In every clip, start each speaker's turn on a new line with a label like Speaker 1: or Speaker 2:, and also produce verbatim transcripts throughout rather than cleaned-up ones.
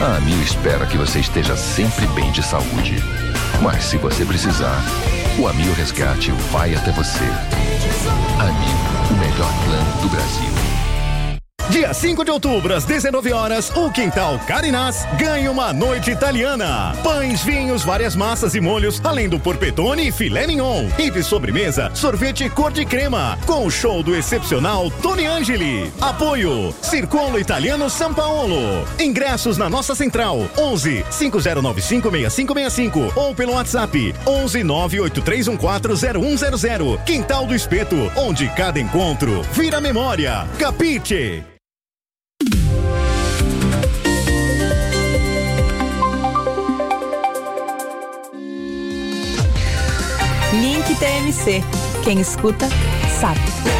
Speaker 1: A Amil espera que você esteja sempre bem de saúde. Mas se você precisar, o Amil Resgate vai até você. Amil, o melhor plano do Brasil.
Speaker 2: Dia cinco de outubro, às dezenove horas, o Quintal Carinás ganha uma noite italiana. Pães, vinhos, várias massas e molhos, além do porpetone e filé mignon. E de sobremesa, sorvete cor de crema, com o show do excepcional Tony Angeli. Apoio, Circolo Italiano São Paulo. Ingressos na nossa central, onze, cinco zero nove cinco, seis cinco seis cinco ou pelo WhatsApp, onze, nove oito três um quatro zero um zero zero. Quintal do Espeto, onde cada encontro vira memória. Capite!
Speaker 3: Link T M C. Quem escuta, sabe.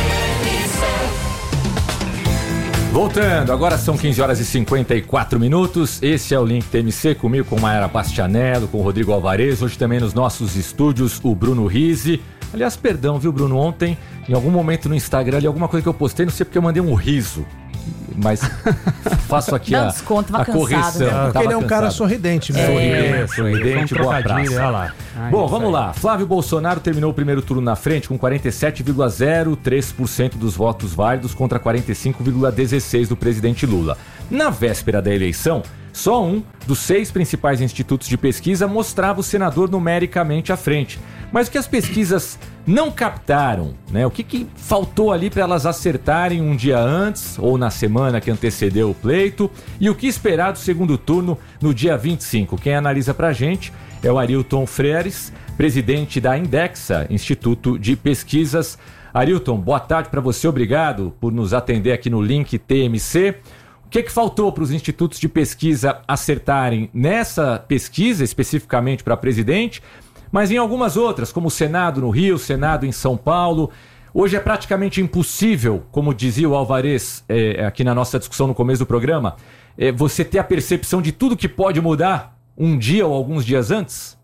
Speaker 4: Voltando, agora são quinze horas e cinquenta e quatro minutos. Esse é o Link T M C, comigo, com Mayara Bastianello, com o Rodrigo Alvarez. Hoje também nos nossos estúdios, o Bruno Rizzi. Aliás, perdão, viu, Bruno? Ontem, em algum momento no Instagram, ali, alguma coisa que eu postei, não sei porque eu mandei um riso. Mas faço aqui a,
Speaker 3: desconto,
Speaker 4: a correção.
Speaker 5: Né? Porque ele é um cara sorridente mesmo.
Speaker 4: É, sorridente, sorridente, boa praça.
Speaker 5: Olha lá. Ai,
Speaker 4: Bom, vamos lá. Flávio Bolsonaro terminou o primeiro turno na frente com quarenta e sete vírgula zero três por cento dos votos válidos contra quarenta e cinco vírgula dezesseis por cento do presidente Lula. Na véspera da eleição, só um dos seis principais institutos de pesquisa mostrava o senador numericamente à frente. Mas o que as pesquisas não captaram, né? O que, que faltou ali para elas acertarem um dia antes ou na semana que antecedeu o pleito? E o que esperar do segundo turno no dia vinte e cinco? Quem analisa pra gente é o Arilton Freires, presidente da Indexa, Instituto de Pesquisas. Arilton, boa tarde para você, obrigado por nos atender aqui no Link T M C. O que, que faltou para os institutos de pesquisa acertarem nessa pesquisa, especificamente para presidente, mas em algumas outras, como o Senado no Rio, o Senado em São Paulo? Hoje é praticamente impossível, como dizia o Alvarez é, aqui na nossa discussão no começo do programa, é, você ter a percepção de tudo que pode mudar um dia ou alguns dias antes?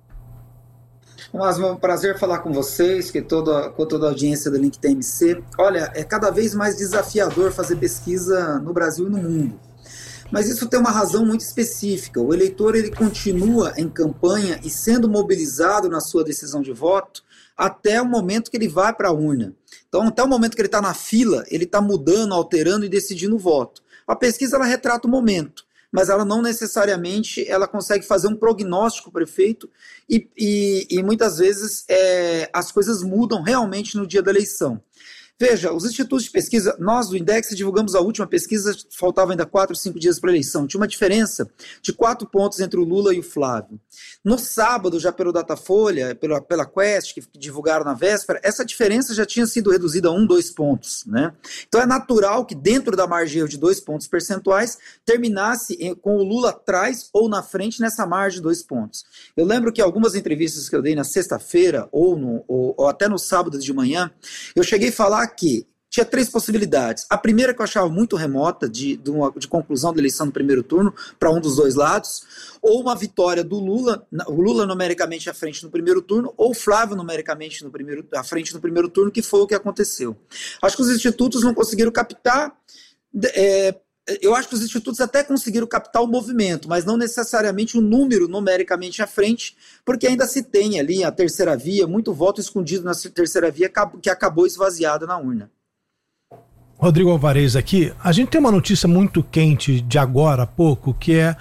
Speaker 6: Mas é um prazer falar com vocês, que toda, com toda a audiência do Link T M C. Olha, é cada vez mais desafiador fazer pesquisa no Brasil e no mundo. Mas isso tem uma razão muito específica. O eleitor ele continua em campanha e sendo mobilizado na sua decisão de voto até o momento que ele vai para a urna. Então, até o momento que ele está na fila, ele está mudando, alterando e decidindo o voto. A pesquisa ela retrata o momento, mas ela não necessariamente ela consegue fazer um prognóstico perfeito e, e, e muitas vezes é, as coisas mudam realmente no dia da eleição. Veja, os institutos de pesquisa, nós do Index divulgamos a última pesquisa, faltavam ainda quatro, cinco dias para a eleição, tinha uma diferença de quatro pontos entre o Lula e o Flávio. No sábado, já pelo Datafolha, pela, pela Quest, que divulgaram na véspera, essa diferença já tinha sido reduzida a um, dois pontos, né? Então é natural que dentro da margem de dois pontos percentuais, terminasse em, com o Lula atrás ou na frente nessa margem de dois pontos. Eu lembro que algumas entrevistas que eu dei na sexta-feira, ou, no, ou, ou até no sábado de manhã, eu cheguei a falar que tinha três possibilidades. A primeira que eu achava muito remota, de, de, uma, de conclusão da eleição no primeiro turno, para um dos dois lados, ou uma vitória do Lula, o Lula numericamente à frente no primeiro turno, ou Flávio numericamente no primeiro, à frente no primeiro turno, que foi o que aconteceu. Acho que os institutos não conseguiram captar... É, eu acho que os institutos até conseguiram captar o movimento, mas não necessariamente o número numericamente à frente, porque ainda se tem ali a terceira via, muito voto escondido na terceira via que acabou esvaziada na urna.
Speaker 5: Rodrigo Alvarez aqui, a gente tem uma notícia muito quente de agora há pouco, que é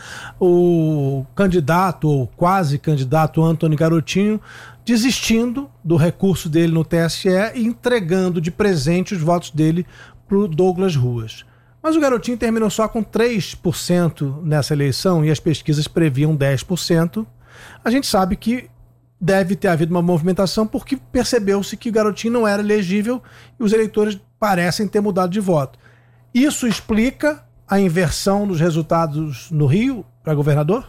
Speaker 5: o candidato, ou quase candidato Antony Garotinho, desistindo do recurso dele no T S E e entregando de presente os votos dele para o Douglas Ruas. Mas o Garotinho terminou só com três por cento nessa eleição e as pesquisas previam dez por cento. A gente sabe que deve ter havido uma movimentação porque percebeu-se que o Garotinho não era elegível e os eleitores parecem ter mudado de voto. Isso explica a inversão dos resultados no Rio para governador?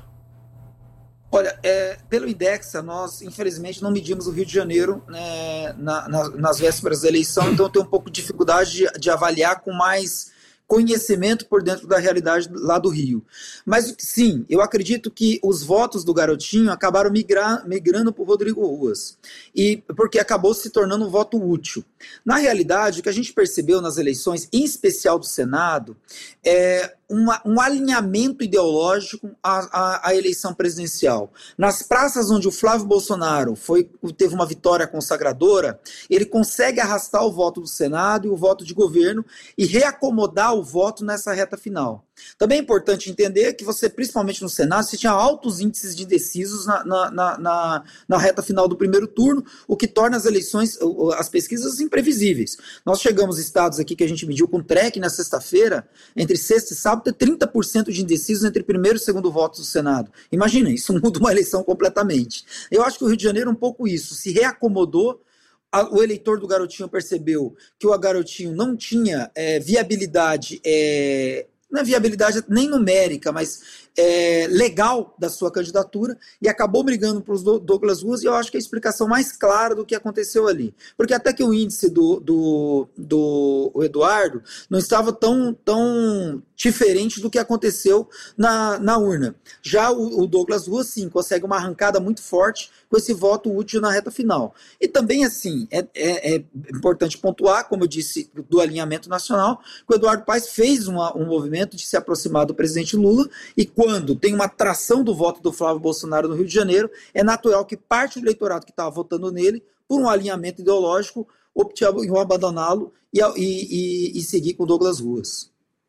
Speaker 6: Olha, é, pelo Indexa, nós infelizmente não medimos o Rio de Janeiro, né, na, na, nas vésperas da eleição, então eu tenho um pouco de dificuldade de, de avaliar com mais conhecimento por dentro da realidade lá do Rio. Mas sim, eu acredito que os votos do Garotinho acabaram migrar, migrando para o Rodrigo Ruas, e, porque acabou se tornando um voto útil. Na realidade, o que a gente percebeu nas eleições, em especial do Senado, é uma, um alinhamento ideológico à, à, à eleição presidencial. Nas praças onde o Flávio Bolsonaro foi, teve uma vitória consagradora, ele consegue arrastar o voto do Senado e o voto de governo e reacomodar o voto nessa reta final. Também é importante entender que você, principalmente no Senado, você tinha altos índices de indecisos na, na, na, na, na reta final do primeiro turno, o que torna as eleições, as pesquisas imprevisíveis. Nós chegamos a estados aqui que a gente mediu com track na sexta-feira, entre sexta e sábado, ter trinta por cento de indecisos entre primeiro e segundo votos do Senado. Imagina, isso muda uma eleição completamente. Eu acho que o Rio de Janeiro é um pouco isso, se reacomodou. O eleitor do Garotinho percebeu que o Garotinho não tinha é, viabilidade, é, não é viabilidade nem numérica, mas é, legal da sua candidatura, e acabou brigando para os Douglas Ruas, e eu acho que é a explicação mais clara do que aconteceu ali. Porque até que o índice do, do, do Eduardo não estava tão, tão diferente do que aconteceu na, na urna. Já o, o Douglas Ruas, sim, consegue uma arrancada muito forte com esse voto útil na reta final. E também, assim, é, é, é importante pontuar, como eu disse, do alinhamento nacional, que o Eduardo Paes fez uma, um movimento de se aproximar do presidente Lula, e quando tem uma tração do voto do Flávio Bolsonaro no Rio de Janeiro, é natural que parte do eleitorado que estava votando nele, por um alinhamento ideológico, opte em abandoná-lo e, e, e, e seguir com Douglas Ruas.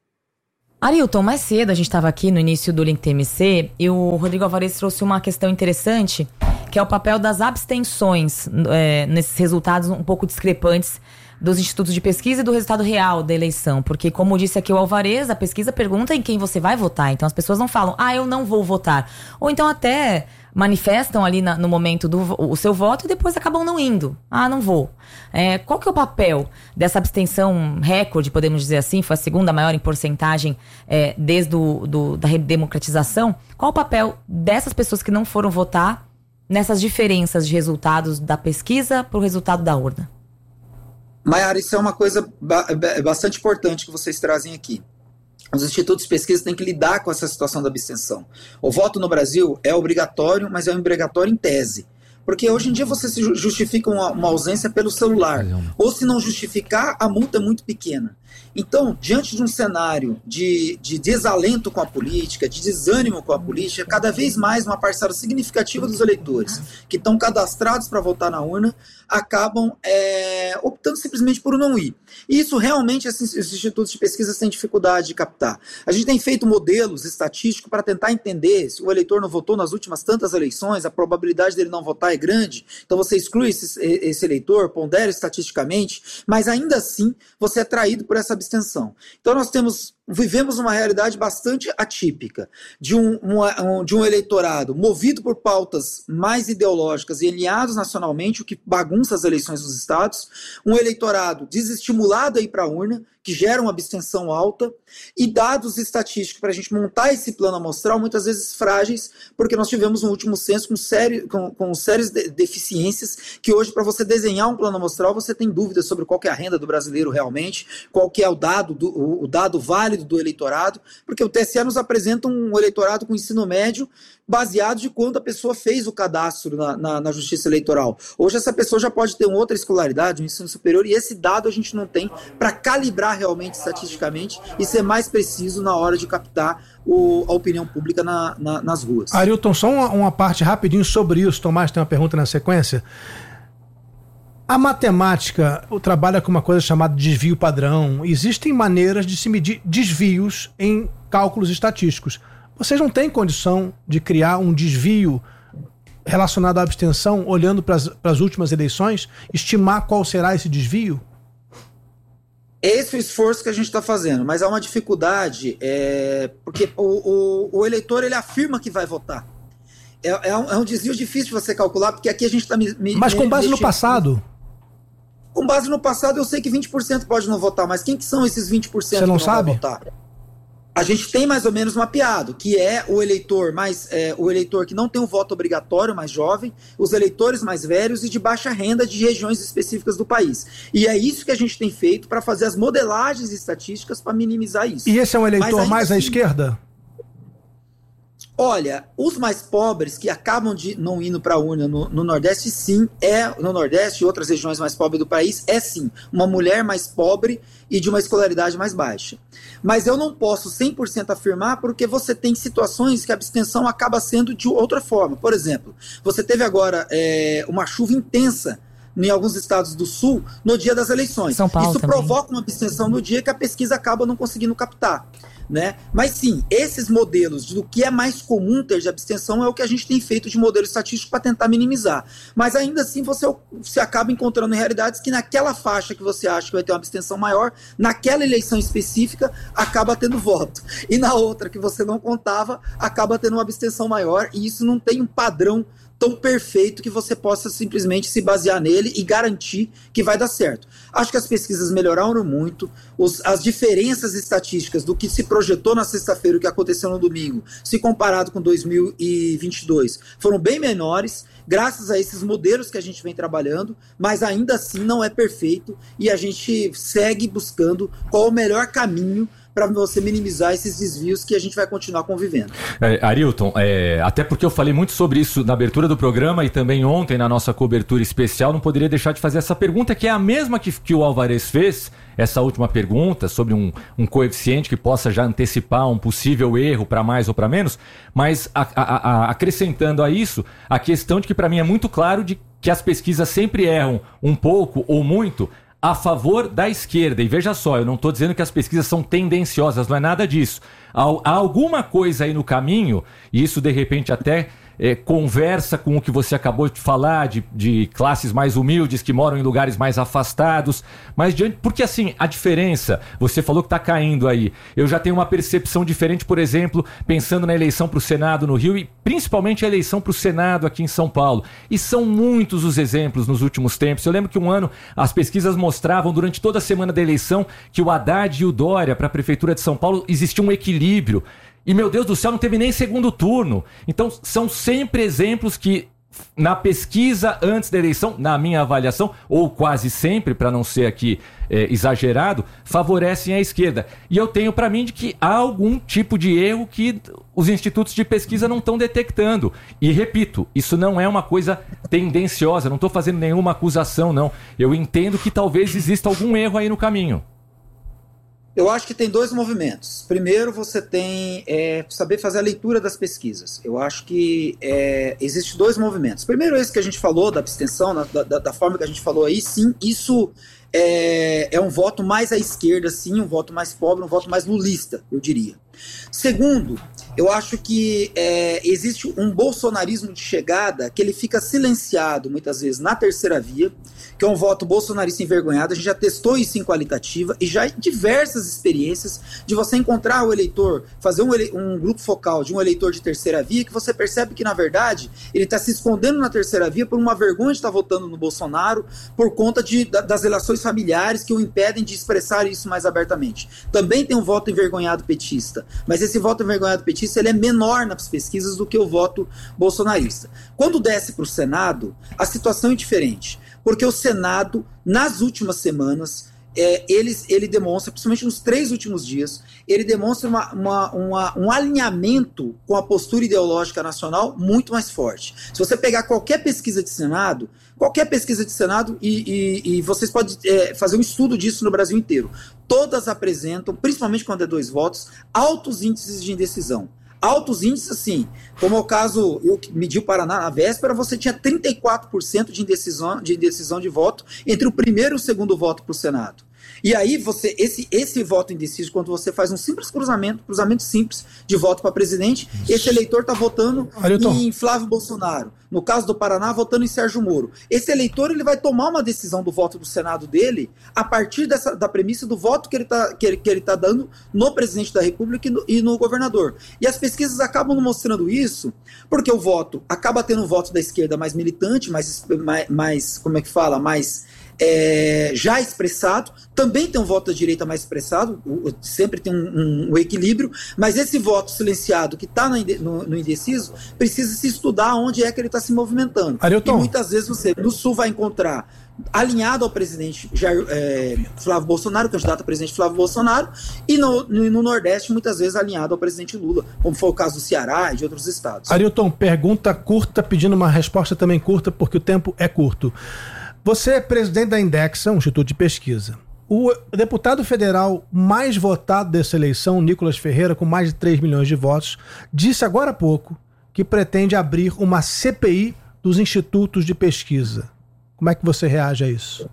Speaker 7: Arilton, mais cedo a gente estava aqui no início do Link T M C e o Rodrigo Alvarez trouxe uma questão interessante, que é o papel das abstenções é, nesses resultados um pouco discrepantes dos institutos de pesquisa e do resultado real da eleição. Porque, como disse aqui o Alvarez, a pesquisa pergunta em quem você vai votar. Então as pessoas não falam, ah, eu não vou votar. Ou então até manifestam ali na, no momento do o seu voto e depois acabam não indo. Ah, não vou. É, qual que é o papel dessa abstenção recorde, podemos dizer assim? Foi a segunda maior em porcentagem é, desde do, do, da redemocratização. Qual o papel dessas pessoas que não foram votar nessas diferenças de resultados da pesquisa para o resultado da urna?
Speaker 6: Maiara, isso é uma coisa ba- bastante importante que vocês trazem aqui. Os institutos de pesquisa têm que lidar com essa situação da abstenção. O voto no Brasil é obrigatório, mas é obrigatório em tese. Porque hoje em dia você se justifica uma, uma ausência pelo celular. Ou se não justificar, a multa é muito pequena. Então, diante de um cenário de, de desalento com a política, de desânimo com a política, cada vez mais uma parcela significativa dos eleitores que estão cadastrados para votar na urna acabam é, optando simplesmente por não ir. E isso realmente esses, esses institutos de pesquisa têm dificuldade de captar. A gente tem feito modelos estatísticos para tentar entender se o eleitor não votou nas últimas tantas eleições, a probabilidade dele não votar é grande, então você exclui esse, esse eleitor, pondera estatisticamente, mas ainda assim você é traído por essa abstenção. Então nós temos, vivemos uma realidade bastante atípica de um, um, de um eleitorado movido por pautas mais ideológicas e alinhados nacionalmente, o que bagunça as eleições dos estados, um eleitorado desestimulado a ir para a urna, que gera uma abstenção alta, e dados estatísticos para a gente montar esse plano amostral, muitas vezes frágeis, porque nós tivemos um último censo com, sério, com, com sérias de, deficiências, que hoje, para você desenhar um plano amostral, você tem dúvidas sobre qual que é a renda do brasileiro realmente, qual que é o dado, do, o, o dado válido do eleitorado, porque o T S E nos apresenta um eleitorado com ensino médio baseado de quando a pessoa fez o cadastro na, na, na Justiça Eleitoral. Hoje essa pessoa já pode ter uma outra escolaridade, um ensino superior, e esse dado a gente não tem para calibrar realmente estatisticamente e ser mais preciso na hora de captar o, a opinião pública na, na, nas ruas.
Speaker 5: Arilton, só uma, uma parte rapidinho sobre isso. Tomás tem uma pergunta na sequência. A matemática trabalha com uma coisa chamada desvio padrão. Existem maneiras de se medir desvios em cálculos estatísticos. Vocês não têm condição de criar um desvio relacionado à abstenção, olhando para as últimas eleições, estimar qual será esse desvio?
Speaker 6: Esse é o esforço que a gente está fazendo, mas há uma dificuldade, é, porque o, o, o eleitor ele afirma que vai votar. É, é, um, é um desvio difícil de você calcular, porque aqui a gente está...
Speaker 5: Mas com base no passado?
Speaker 6: Com base no passado, eu sei que vinte por cento pode não votar, mas quem que são esses vinte por cento
Speaker 5: Você não
Speaker 6: que não
Speaker 5: sabe?
Speaker 6: vão votar? A gente tem mais ou menos mapeado, que é o eleitor mais é, o eleitor que não tem um voto obrigatório, mais jovem, os eleitores mais velhos e de baixa renda de regiões específicas do país. E é isso que a gente tem feito para fazer as modelagens estatísticas para minimizar isso.
Speaker 5: E esse é um eleitor mais à
Speaker 6: assim,
Speaker 5: esquerda?
Speaker 6: Olha, os mais pobres que acabam de não indo para a urna no, no Nordeste, sim, é no Nordeste e outras regiões mais pobres do país, é sim, uma mulher mais pobre e de uma escolaridade mais baixa. Mas eu não posso cem por cento afirmar porque você tem situações que a abstenção acaba sendo de outra forma. Por exemplo, você teve agora é, uma chuva intensa em alguns estados do Sul no dia das eleições.
Speaker 7: São Paulo
Speaker 6: Isso
Speaker 7: também.
Speaker 6: provoca uma abstenção no dia que a pesquisa acaba não conseguindo captar. Né? Mas sim, esses modelos do que é mais comum ter de abstenção é o que a gente tem feito de modelo estatístico para tentar minimizar. Mas ainda assim você, você acaba encontrando realidades que naquela faixa que você acha que vai ter uma abstenção maior, naquela eleição específica acaba tendo voto. E na outra que você não contava, acaba tendo uma abstenção maior, e isso não tem um padrão tão perfeito que você possa simplesmente se basear nele e garantir que vai dar certo. Acho que as pesquisas melhoraram muito, os, as diferenças estatísticas do que se projetou na sexta-feira e o que aconteceu no domingo, se comparado com dois mil e vinte e dois, foram bem menores, graças a esses modelos que a gente vem trabalhando, mas ainda assim não é perfeito e a gente segue buscando qual o melhor caminho para você minimizar esses desvios que a gente vai continuar convivendo.
Speaker 4: É, Arilton, é, até porque eu falei muito sobre isso na abertura do programa e também ontem na nossa cobertura especial, não poderia deixar de fazer essa pergunta, que é a mesma que, que o Alvarez fez, essa última pergunta sobre um, um coeficiente que possa já antecipar um possível erro para mais ou para menos, mas a, a, a, acrescentando a isso, a questão de que para mim é muito claro de que as pesquisas sempre erram um pouco ou muito a favor da esquerda. E veja só, eu não estou dizendo que as pesquisas são tendenciosas, não é nada disso. Há, há alguma coisa aí no caminho, e isso de repente até é, conversa com o que você acabou de falar, de, de classes mais humildes que moram em lugares mais afastados, mas diante, porque assim, a diferença, você falou que está caindo aí, eu já tenho uma percepção diferente, por exemplo, pensando na eleição para o Senado no Rio e principalmente a eleição para o Senado aqui em São Paulo, e são muitos os exemplos nos últimos tempos. Eu lembro que um ano as pesquisas mostravam durante toda a semana da eleição que o Haddad e o Dória para a Prefeitura de São Paulo existia um equilíbrio. E, meu Deus do céu, não teve nem segundo turno. Então, são sempre exemplos que, na pesquisa antes da eleição, na minha avaliação, ou quase sempre, para não ser aqui é, exagerado, favorecem a esquerda. E eu tenho para mim de que há algum tipo de erro que os institutos de pesquisa não estão detectando. E, repito, isso não é uma coisa tendenciosa, não estou fazendo nenhuma acusação, não. Eu entendo que talvez exista algum erro aí no caminho.
Speaker 6: Eu acho que tem dois movimentos. Primeiro, você tem é, saber fazer a leitura das pesquisas. Eu acho que é, existem dois movimentos. Primeiro, esse que a gente falou, da abstenção, da, da, da forma que a gente falou aí, sim, isso é, é um voto mais à esquerda, sim, um voto mais pobre, um voto mais lulista, eu diria. Segundo, eu acho que é, existe um bolsonarismo de chegada que ele fica silenciado muitas vezes na terceira via, que é um voto bolsonarista envergonhado. A gente já testou isso em qualitativa e já diversas experiências de você encontrar o eleitor, fazer um, ele, um grupo focal de um eleitor de terceira via que você percebe que, na verdade, ele está se escondendo na terceira via por uma vergonha de estar votando no Bolsonaro por conta de, da, das relações familiares que o impedem de expressar isso mais abertamente. Também tem um voto envergonhado petista, mas esse voto envergonhado petista ele é menor nas pesquisas do que o voto bolsonarista. Quando desce para o Senado, a situação é diferente, porque o Senado, nas últimas semanas, é, ele, ele demonstra, principalmente nos três últimos dias, ele demonstra uma, uma, uma, um alinhamento com a postura ideológica nacional muito mais forte. Se você pegar qualquer pesquisa de Senado, qualquer pesquisa de Senado, e, e, e vocês podem é, fazer um estudo disso no Brasil inteiro, todas apresentam, principalmente quando é dois votos, altos índices de indecisão. Altos índices, assim, como é o caso, eu medi o Paraná na véspera, você tinha trinta e quatro por cento de indecisão, de indecisão de voto entre o primeiro e o segundo voto para o Senado. E aí, você, esse, esse voto indeciso, quando você faz um simples cruzamento, cruzamento simples de voto para presidente, esse eleitor está votando Arilton. em Flávio Bolsonaro. No caso do Paraná, votando em Sérgio Moro. Esse eleitor ele vai tomar uma decisão do voto do Senado dele a partir dessa, da premissa do voto que ele está que ele, que ele tá dando no presidente da República e no, e no governador. E as pesquisas acabam mostrando isso, porque o voto acaba tendo um voto da esquerda mais militante, mais, mais, mais como é que fala, mais... É, já expressado, também tem um voto da direita mais expressado, o, sempre tem um, um, um equilíbrio, mas esse voto silenciado que está no, no indeciso, precisa se estudar onde é que ele está se movimentando.
Speaker 5: Arilton.
Speaker 6: E muitas vezes você no Sul vai encontrar alinhado ao presidente Jair, é, Flávio Bolsonaro, candidato a presidente Flávio Bolsonaro, e no, no Nordeste, muitas vezes, alinhado ao presidente Lula, como foi o caso do Ceará e de outros estados.
Speaker 5: Arilton, pergunta curta, pedindo uma resposta também curta, porque o tempo é curto. Você é presidente da Indexa, um instituto de pesquisa. O deputado federal mais votado dessa eleição, Nicolas Ferreira, com mais de três milhões de votos, disse agora há pouco que pretende abrir uma C P I dos institutos de pesquisa. Como é que você reage a isso?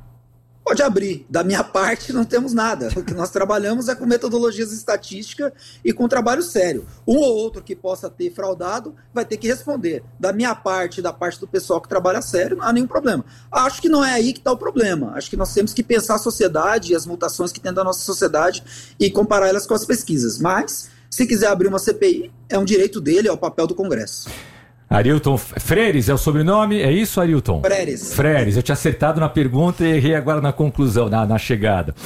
Speaker 6: Pode abrir. Da minha parte, não temos nada. O que nós trabalhamos é com metodologias estatísticas e com trabalho sério. Um ou outro que possa ter fraudado vai ter que responder. Da minha parte, da parte do pessoal que trabalha sério, não há nenhum problema. Acho que não é aí que está o problema. Acho que nós temos que pensar a sociedade e as mutações que tem da nossa sociedade e comparar elas com as pesquisas. Mas, se quiser abrir uma C P I, é um direito dele, é o papel do Congresso.
Speaker 4: Arilton Freires é o sobrenome, é isso, Arilton?
Speaker 6: Freires.
Speaker 4: Freires, eu tinha acertado na pergunta e errei agora na conclusão, na, na chegada.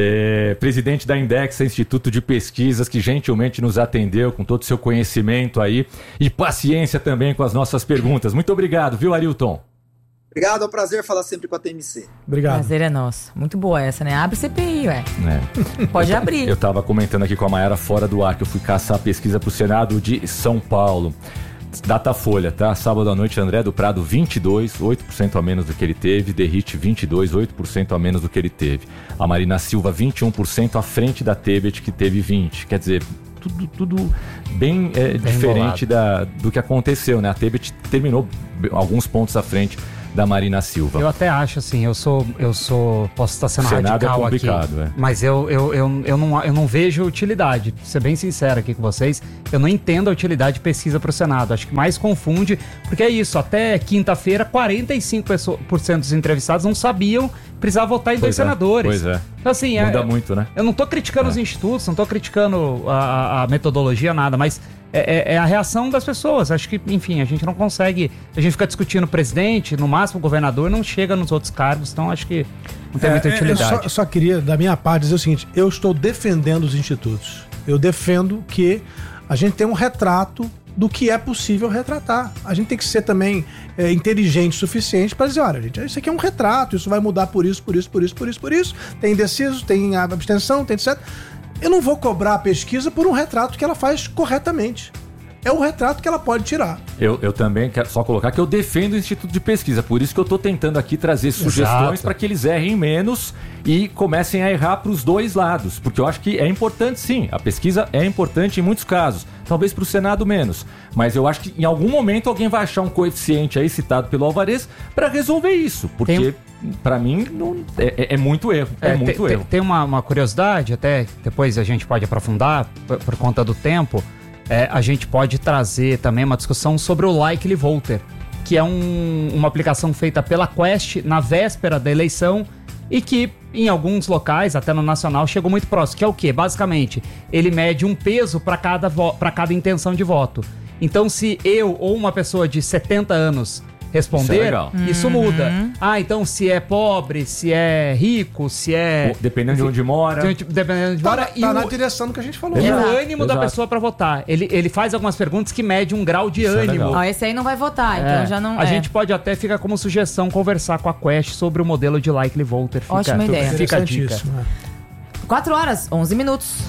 Speaker 4: É, presidente da Indexa, Instituto de Pesquisas, que gentilmente nos atendeu com todo o seu conhecimento aí e paciência também com as nossas perguntas. Muito obrigado, viu, Arilton?
Speaker 6: Obrigado, é um prazer falar sempre com a T M C.
Speaker 5: Obrigado.
Speaker 7: Prazer é nosso. Muito boa essa, né? Abre C P I, ué. É. Pode abrir.
Speaker 4: Eu tava comentando aqui com a Mayara fora do ar que eu fui caçar a pesquisa pro Senado de São Paulo. Datafolha, tá? Sábado à noite, André do Prado vinte e dois, oito por cento a menos do que ele teve. Derrite vinte e dois, oito por cento a menos do que ele teve. A Marina Silva vinte e um por cento à frente da Tebet, que teve vinte. Quer dizer, tudo, tudo bem, é, bem diferente da, do que aconteceu, né? A Tebet terminou alguns pontos à frente da Marina Silva.
Speaker 8: Eu até acho assim, eu sou, eu sou, posso estar sendo
Speaker 4: Senado
Speaker 8: radical
Speaker 4: é complicado,
Speaker 8: aqui,
Speaker 4: é.
Speaker 8: mas eu, eu, eu, eu, não, eu não vejo utilidade, pra ser bem sincero aqui com vocês, eu não entendo a utilidade de pesquisa para o Senado, acho que mais confunde, porque é isso, até quinta-feira, quarenta e cinco por cento dos entrevistados não sabiam precisar votar em
Speaker 4: pois
Speaker 8: dois
Speaker 4: é,
Speaker 8: senadores.
Speaker 4: Pois é.
Speaker 8: Então, assim,
Speaker 4: muda
Speaker 8: é,
Speaker 4: muito, né?
Speaker 8: Eu não tô criticando
Speaker 4: é.
Speaker 8: os institutos, não tô criticando a, a metodologia, nada, mas É, é, é a reação das pessoas. Acho que, enfim, a gente não consegue. A gente fica discutindo o presidente, no máximo o governador, não chega nos outros cargos, então acho que não tem
Speaker 5: é,
Speaker 8: muita utilidade.
Speaker 5: Eu só, só queria, da minha parte, dizer o seguinte: eu estou defendendo os institutos. Eu defendo que a gente tenha um retrato do que é possível retratar. A gente tem que ser também é, inteligente o suficiente para dizer, olha, gente, isso aqui é um retrato, isso vai mudar por isso, por isso, por isso, por isso, por isso. Tem indeciso, tem abstenção, tem etcétera. Eu não vou cobrar a pesquisa por um retrato que ela faz corretamente. É o retrato que ela pode tirar.
Speaker 4: Eu, eu também quero só colocar que eu defendo o Instituto de Pesquisa, por isso que eu estou tentando aqui trazer sugestões para que eles errem menos e comecem a errar para os dois lados, porque eu acho que é importante sim, a pesquisa é importante em muitos casos, talvez para o Senado menos, mas eu acho que em algum momento alguém vai achar um coeficiente aí citado pelo Alvarez para resolver isso, porque tem... para mim não, é, é muito erro, é, é muito
Speaker 8: tem,
Speaker 4: erro.
Speaker 8: Tem uma, uma curiosidade, até depois a gente pode aprofundar por, por conta do tempo. É, a gente pode trazer também uma discussão sobre o Likely Voter, que é um, uma aplicação feita pela Quest na véspera da eleição e que em alguns locais, até no nacional, chegou muito próximo. Que é o quê? Basicamente, ele mede um peso para cada, para cada intenção de voto. Então, se eu ou uma pessoa de setenta anos responder, isso, isso muda. Ah, então se é pobre, se é rico, se é...
Speaker 4: Dependendo de onde mora.
Speaker 8: Dependendo de onde mora.
Speaker 5: Tá, tá na o, direção do que a gente falou.
Speaker 8: E
Speaker 7: Exato.
Speaker 8: o ânimo
Speaker 4: Exato.
Speaker 8: da pessoa pra votar. Ele, ele faz algumas perguntas que medem um grau de
Speaker 4: Isso
Speaker 8: ânimo.
Speaker 7: Ó, esse aí não vai votar, então
Speaker 8: É.
Speaker 7: já não...
Speaker 8: A
Speaker 7: é.
Speaker 8: gente pode até, fica como sugestão, conversar com a Quest sobre o modelo de Likely Voter. Fica,
Speaker 7: Ótima ideia.
Speaker 8: Fica a dica.
Speaker 5: Interessantíssimo, é.
Speaker 7: quatro horas, onze minutos.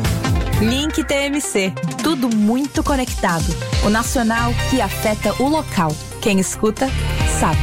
Speaker 3: Link T M C. Tudo muito conectado. O nacional que afeta o local. Quem escuta, sabe.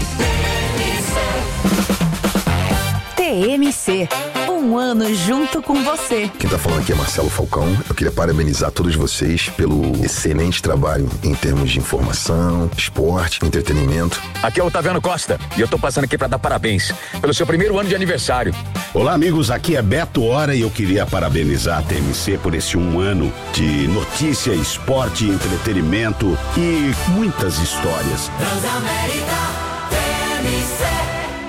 Speaker 3: T M C. Um ano junto com você.
Speaker 9: Quem tá falando aqui é Marcelo Falcão. Eu queria parabenizar todos vocês pelo excelente trabalho em termos de informação, esporte, entretenimento.
Speaker 10: Aqui é o Otaviano Costa e eu tô passando aqui pra dar parabéns pelo seu primeiro ano de aniversário.
Speaker 11: Olá, amigos, aqui é Beto Hora e eu queria parabenizar a T M C por esse um ano de notícia, esporte, entretenimento e muitas histórias.
Speaker 3: Transamérica T M C.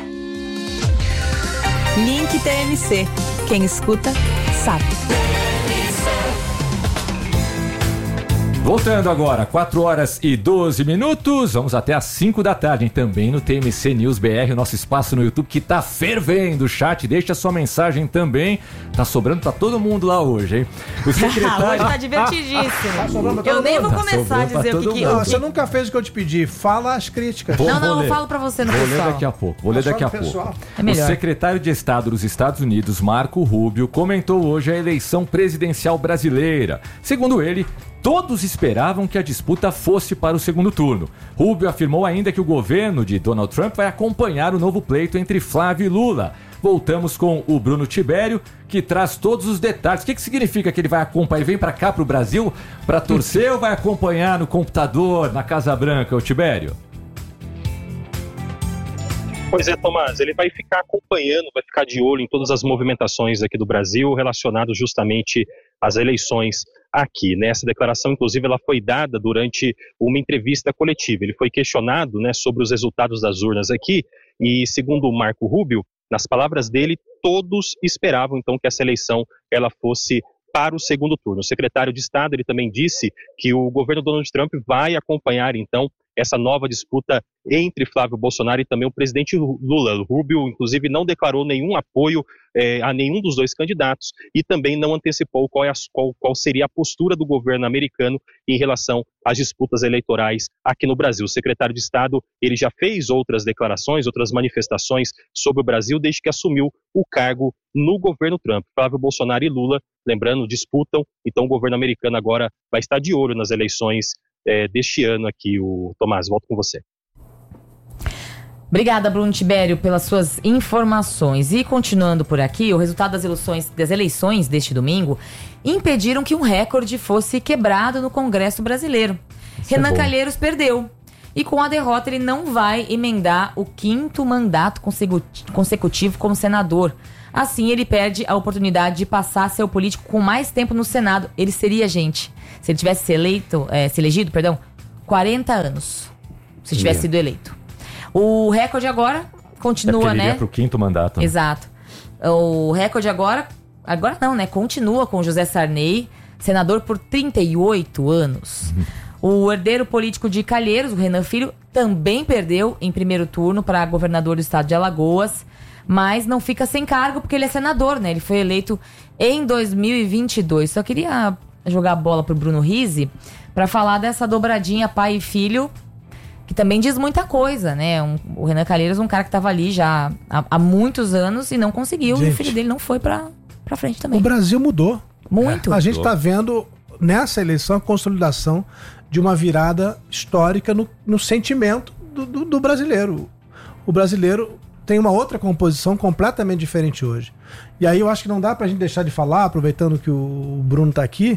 Speaker 3: Link T M C. Quem escuta, sabe.
Speaker 4: Voltando agora, quatro horas e doze minutos, vamos até às cinco da tarde, hein? Também no T M C News B R, o nosso espaço no YouTube que tá fervendo. O chat, deixa sua mensagem também, tá sobrando pra todo mundo lá hoje, hein? O secretário...
Speaker 7: Hoje tá divertidíssimo.
Speaker 5: Tá
Speaker 7: Eu nem vou
Speaker 5: tá
Speaker 7: começar a dizer o que que...
Speaker 5: Não, você nunca fez o que eu te pedi, fala as críticas.
Speaker 4: Vou,
Speaker 7: não, não,
Speaker 4: vou
Speaker 7: eu falo pra você no
Speaker 4: vou
Speaker 7: pessoal.
Speaker 4: Vou ler daqui a pouco, vou ler daqui a pouco.
Speaker 7: É melhor.
Speaker 4: O secretário de Estado dos Estados Unidos, Marco Rubio, comentou hoje a eleição presidencial brasileira. Segundo ele, todos esperavam que a disputa fosse para o segundo turno. Rubio afirmou ainda que o governo de Donald Trump vai acompanhar o novo pleito entre Flávio e Lula. Voltamos com o Bruno Tibério, que traz todos os detalhes. O que, que significa que ele vai acompanhar? Ele vem para cá, para o Brasil, para torcer ou vai acompanhar no computador, na Casa Branca, o Tibério?
Speaker 12: Pois é, Tomás, ele vai ficar acompanhando, vai ficar de olho em todas as movimentações aqui do Brasil relacionadas justamente às eleições aqui, né? Essa declaração, inclusive, ela foi dada durante uma entrevista coletiva. Ele foi questionado, né, sobre os resultados das urnas aqui e, segundo o Marco Rubio, nas palavras dele, todos esperavam, então, que essa eleição ela fosse para o segundo turno. O secretário de Estado, ele também disse que o governo Donald Trump vai acompanhar, então, essa nova disputa entre Flávio Bolsonaro e também o presidente Lula. O Rubio, inclusive, não declarou nenhum apoio eh, a nenhum dos dois candidatos e também não antecipou qual, é a, qual, qual seria a postura do governo americano em relação às disputas eleitorais aqui no Brasil. O secretário de Estado, ele já fez outras declarações, outras manifestações sobre o Brasil desde que assumiu o cargo no governo Trump. Flávio Bolsonaro e Lula, lembrando, disputam, então o governo americano agora vai estar de olho nas eleições É, deste ano aqui. O Tomás, volto com você.
Speaker 7: Obrigada, Bruno Tibério, pelas suas informações. E continuando por aqui, o resultado das eleições, das eleições deste domingo impediram que um recorde fosse quebrado no Congresso brasileiro. Isso Renan é Calheiros perdeu. E com a derrota ele não vai emendar o quinto mandato consecutivo como senador. Assim, ele perde a oportunidade de passar a ser o político com mais tempo no Senado. Ele seria, gente, se ele tivesse se eleito, é, se elegido, perdão, quarenta anos. Se tivesse sido eleito. O recorde agora continua, é
Speaker 4: ele
Speaker 7: né?
Speaker 4: Iria pro quinto mandato. Né?
Speaker 7: Exato. O recorde agora, agora não, né? Continua com José Sarney, senador por trinta e oito anos. Uhum. O herdeiro político de Calheiros, o Renan Filho, também perdeu em primeiro turno para governador do estado de Alagoas. Mas não fica sem cargo porque ele é senador, né? Ele foi eleito em dois mil e vinte e dois. Só queria jogar a bola pro Bruno Rizzi para falar dessa dobradinha pai e filho, que também diz muita coisa, né? Um, o Renan Calheiros é um cara que estava ali já há, há muitos anos e não conseguiu. Gente, e o filho dele não foi para pra frente também.
Speaker 5: O Brasil mudou.
Speaker 7: Muito.
Speaker 5: É. A gente está vendo nessa eleição a consolidação de uma virada histórica no, no sentimento do, do, do brasileiro. O brasileiro tem uma outra composição completamente diferente hoje. E aí eu acho que não dá pra gente deixar de falar, aproveitando que o Bruno tá aqui.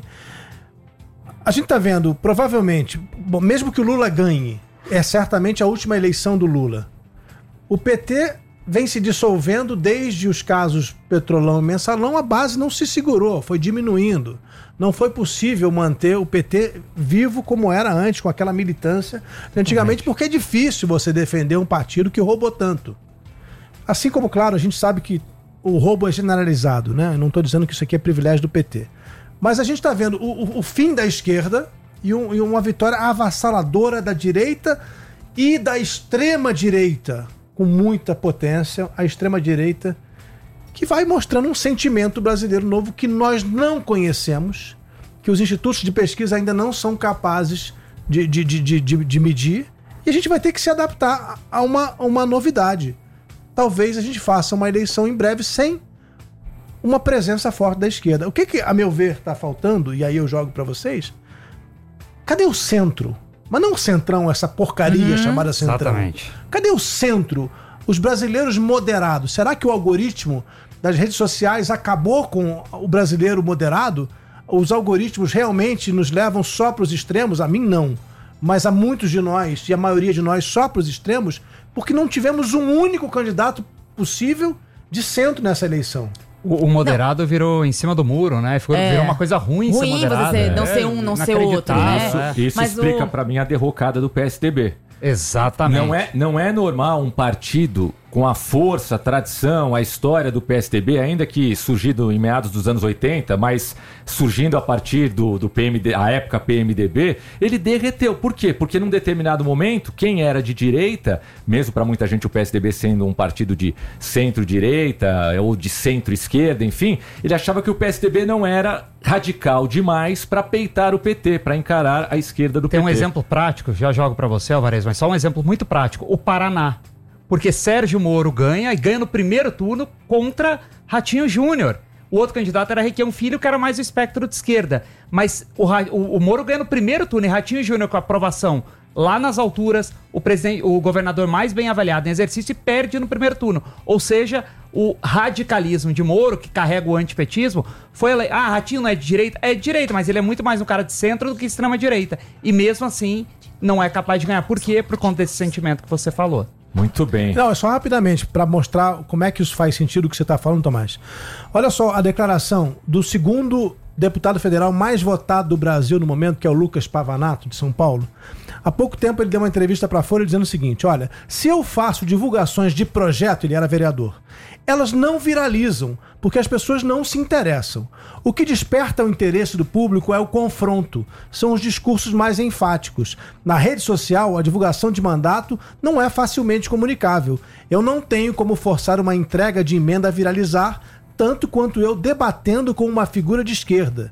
Speaker 5: A gente tá vendo, provavelmente, bom, mesmo que o Lula ganhe, é certamente a última eleição do Lula. O P T vem se dissolvendo desde os casos Petrolão e Mensalão, a base não se segurou, foi diminuindo. Não foi possível manter o P T vivo como era antes, com aquela militância de antigamente, porque é difícil você defender um partido que roubou tanto. Assim como, claro, a gente sabe que o roubo é generalizado, né? Eu não estou dizendo que isso aqui é privilégio do P T. Mas a gente está vendo o, o, o fim da esquerda e, um, e uma vitória avassaladora da direita e da extrema-direita, com muita potência, a extrema-direita, que vai mostrando um sentimento brasileiro novo que nós não conhecemos, que os institutos de pesquisa ainda não são capazes de, de, de, de, de, de medir, e a gente vai ter que se adaptar a uma, a uma novidade. Talvez a gente faça uma eleição em breve sem uma presença forte da esquerda. O que, que a meu ver, está faltando, e aí eu jogo para vocês, cadê o centro? Mas não o centrão, essa porcaria uhum, chamada centrão. Exatamente. Cadê o centro? Os brasileiros moderados. Será que o algoritmo das redes sociais acabou com o brasileiro moderado? Os algoritmos realmente nos levam só para os extremos? A mim, não. Mas a muitos de nós, e a maioria de nós, só para os extremos, porque não tivemos um único candidato possível de centro nessa eleição.
Speaker 8: O, o moderado não. virou em cima do muro, né? Ficou, é. Virou uma coisa ruim, ruim ser moderado.
Speaker 7: Você não é. ser um, não ser outro, né?
Speaker 4: Isso, isso
Speaker 7: Mas
Speaker 4: explica
Speaker 7: o...
Speaker 4: pra mim a derrocada do P S D B.
Speaker 8: Exatamente.
Speaker 4: Não é, não é normal um partido com a força, a tradição, a história do P S D B, ainda que surgido em meados dos anos oitenta, mas surgindo a partir do, do P M D, a época P M D B, ele derreteu. Por quê? Porque num determinado momento, quem era de direita, mesmo para muita gente o P S D B sendo um partido de centro-direita ou de centro-esquerda, enfim, ele achava que o P S D B não era radical demais para peitar o P T, para encarar a esquerda do
Speaker 8: Tem
Speaker 4: P T.
Speaker 8: um exemplo prático, já jogo para você, Alvarez, mas só um exemplo muito prático. O Paraná. Porque Sérgio Moro ganha e ganha no primeiro turno contra Ratinho Júnior. O outro candidato era Requião Filho, que era mais o espectro de esquerda. Mas o, o, o Moro ganha no primeiro turno e Ratinho Júnior com a aprovação lá nas alturas, o, presidente, o governador mais bem avaliado em exercício e perde no primeiro turno. Ou seja, o radicalismo de Moro, que carrega o antipetismo, foi... Ele... Ah, Ratinho não é de direita? É de direita, mas ele é muito mais um cara de centro do que extrema direita. E mesmo assim, não é capaz de ganhar. Por quê? Por conta desse sentimento que você falou.
Speaker 4: Muito bem.
Speaker 5: Não, é só rapidamente, para mostrar como é que isso faz sentido o que você está falando, Tomás. Olha só a declaração do segundo deputado federal mais votado do Brasil no momento, que é o Lucas Pavanato, de São Paulo. Há pouco tempo ele deu uma entrevista para a Folha dizendo o seguinte: olha, se eu faço divulgações de projeto, ele era vereador, elas não viralizam, porque as pessoas não se interessam. O que desperta o interesse do público é o confronto, são os discursos mais enfáticos. Na rede social, a divulgação de mandato não é facilmente comunicável. Eu não tenho como forçar uma entrega de emenda a viralizar, tanto quanto eu debatendo com uma figura de esquerda.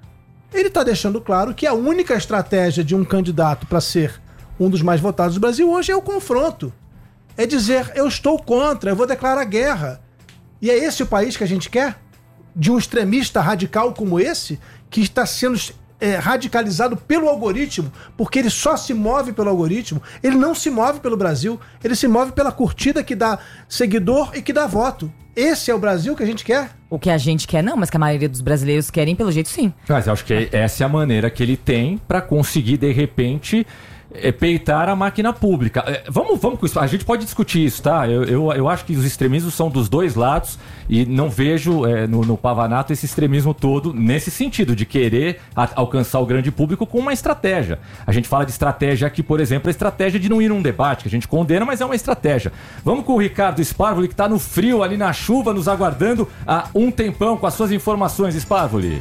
Speaker 5: Ele está deixando claro que a única estratégia de um candidato para ser um dos mais votados do Brasil hoje é o confronto. É dizer, eu estou contra, eu vou declarar guerra. E é esse o país que a gente quer? De um extremista radical como esse, que está sendo é, radicalizado pelo algoritmo, porque ele só se move pelo algoritmo, ele não se move pelo Brasil, ele se move pela curtida que dá seguidor e que dá voto. Esse é o Brasil que a gente quer?
Speaker 7: O que a gente quer não, mas que a maioria dos brasileiros querem, pelo jeito sim.
Speaker 4: Mas eu acho que essa é a maneira que ele tem para conseguir, de repente, é, peitar a máquina pública. É, vamos, vamos com isso. A gente pode discutir isso, tá? Eu, eu, eu acho que os extremismos são dos dois lados e não vejo é, no, no Pavanato esse extremismo todo nesse sentido, de querer a, alcançar o grande público com uma estratégia. A gente fala de estratégia aqui, por exemplo, a estratégia de não ir num debate, que a gente condena, mas é uma estratégia. Vamos com o Ricardo Sparvoli, que está no frio, ali na chuva, nos aguardando há um tempão com as suas informações, Sparvoli.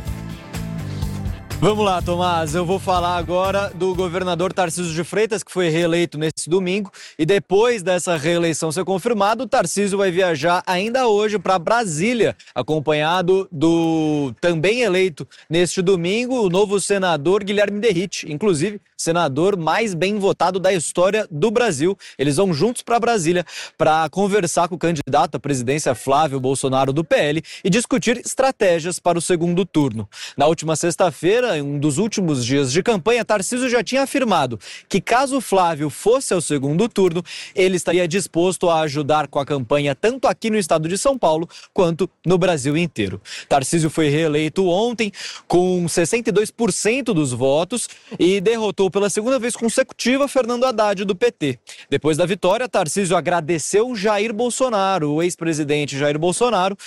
Speaker 13: Vamos lá, Tomás, eu vou falar agora do governador Tarcísio de Freitas, que foi reeleito nesse domingo, e depois dessa reeleição ser confirmada, o Tarcísio vai viajar ainda hoje para Brasília, acompanhado do também eleito neste domingo, o novo senador Guilherme Derrite, inclusive senador mais bem votado da história do Brasil. Eles vão juntos para Brasília para conversar com o candidato à presidência Flávio Bolsonaro do P L e discutir estratégias para o segundo turno. Na última sexta-feira, em um dos últimos dias de campanha, Tarcísio já tinha afirmado que caso Flávio fosse ao segundo turno, ele estaria disposto a ajudar com a campanha tanto aqui no estado de São Paulo quanto no Brasil inteiro. Tarcísio foi reeleito ontem com sessenta e dois por cento dos votos e derrotou pela segunda vez consecutiva Fernando Haddad do P T. Depois da vitória, Tarcísio agradeceu Jair Bolsonaro, o ex-presidente Jair Bolsonaro,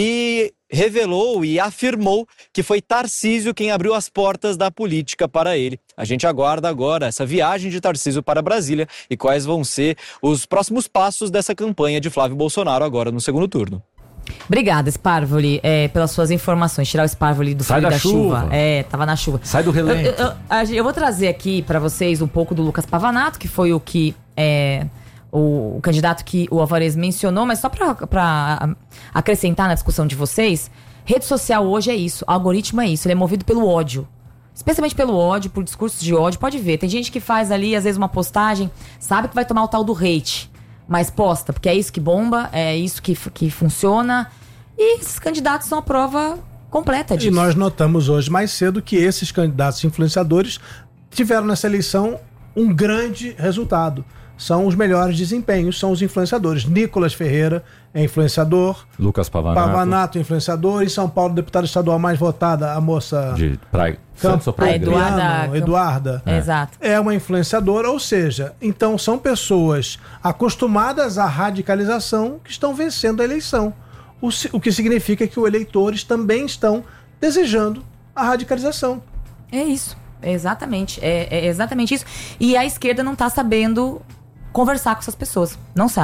Speaker 13: e revelou e afirmou que foi Tarcísio quem abriu as portas da política para ele. A gente aguarda agora essa viagem de Tarcísio para Brasília e quais vão ser os próximos passos dessa campanha de Flávio Bolsonaro agora no segundo turno.
Speaker 7: Obrigada, Sparvoli, é, pelas suas informações. Tirar o Sparvoli do frio da, da chuva. chuva. É, tava na chuva.
Speaker 4: Sai do relento.
Speaker 7: Eu, eu, eu, eu vou trazer aqui para vocês um pouco do Lucas Pavanato, que foi o que é, o, o candidato que o Alvarez mencionou, mas só para acrescentar na discussão de vocês, rede social hoje é isso, algoritmo é isso, ele é movido pelo ódio. Especialmente pelo ódio, por discursos de ódio, pode ver. Tem gente que faz ali, às vezes, uma postagem, sabe que vai tomar o tal do hate, mas posta, porque é isso que bomba, é isso que, que funciona. E esses candidatos são a prova completa disso.
Speaker 5: E nós notamos hoje mais cedo que esses candidatos influenciadores tiveram nessa eleição um grande resultado. São os melhores desempenhos, são os influenciadores. Nicolas Ferreira é influenciador.
Speaker 4: Lucas Pavanato.
Speaker 5: Pavanato, influenciador. Em São Paulo, deputada estadual mais votada, a moça...
Speaker 4: De Praia.
Speaker 5: Campo,
Speaker 7: a Eduarda.
Speaker 5: Eduarda.
Speaker 7: É. Exato.
Speaker 5: É uma influenciadora, ou seja, então são pessoas acostumadas à radicalização que estão vencendo a eleição. O, o que significa que os eleitores também estão desejando a radicalização.
Speaker 7: É isso. Exatamente. É, é exatamente isso. E a esquerda não está sabendo conversar com essas pessoas. Não sabe.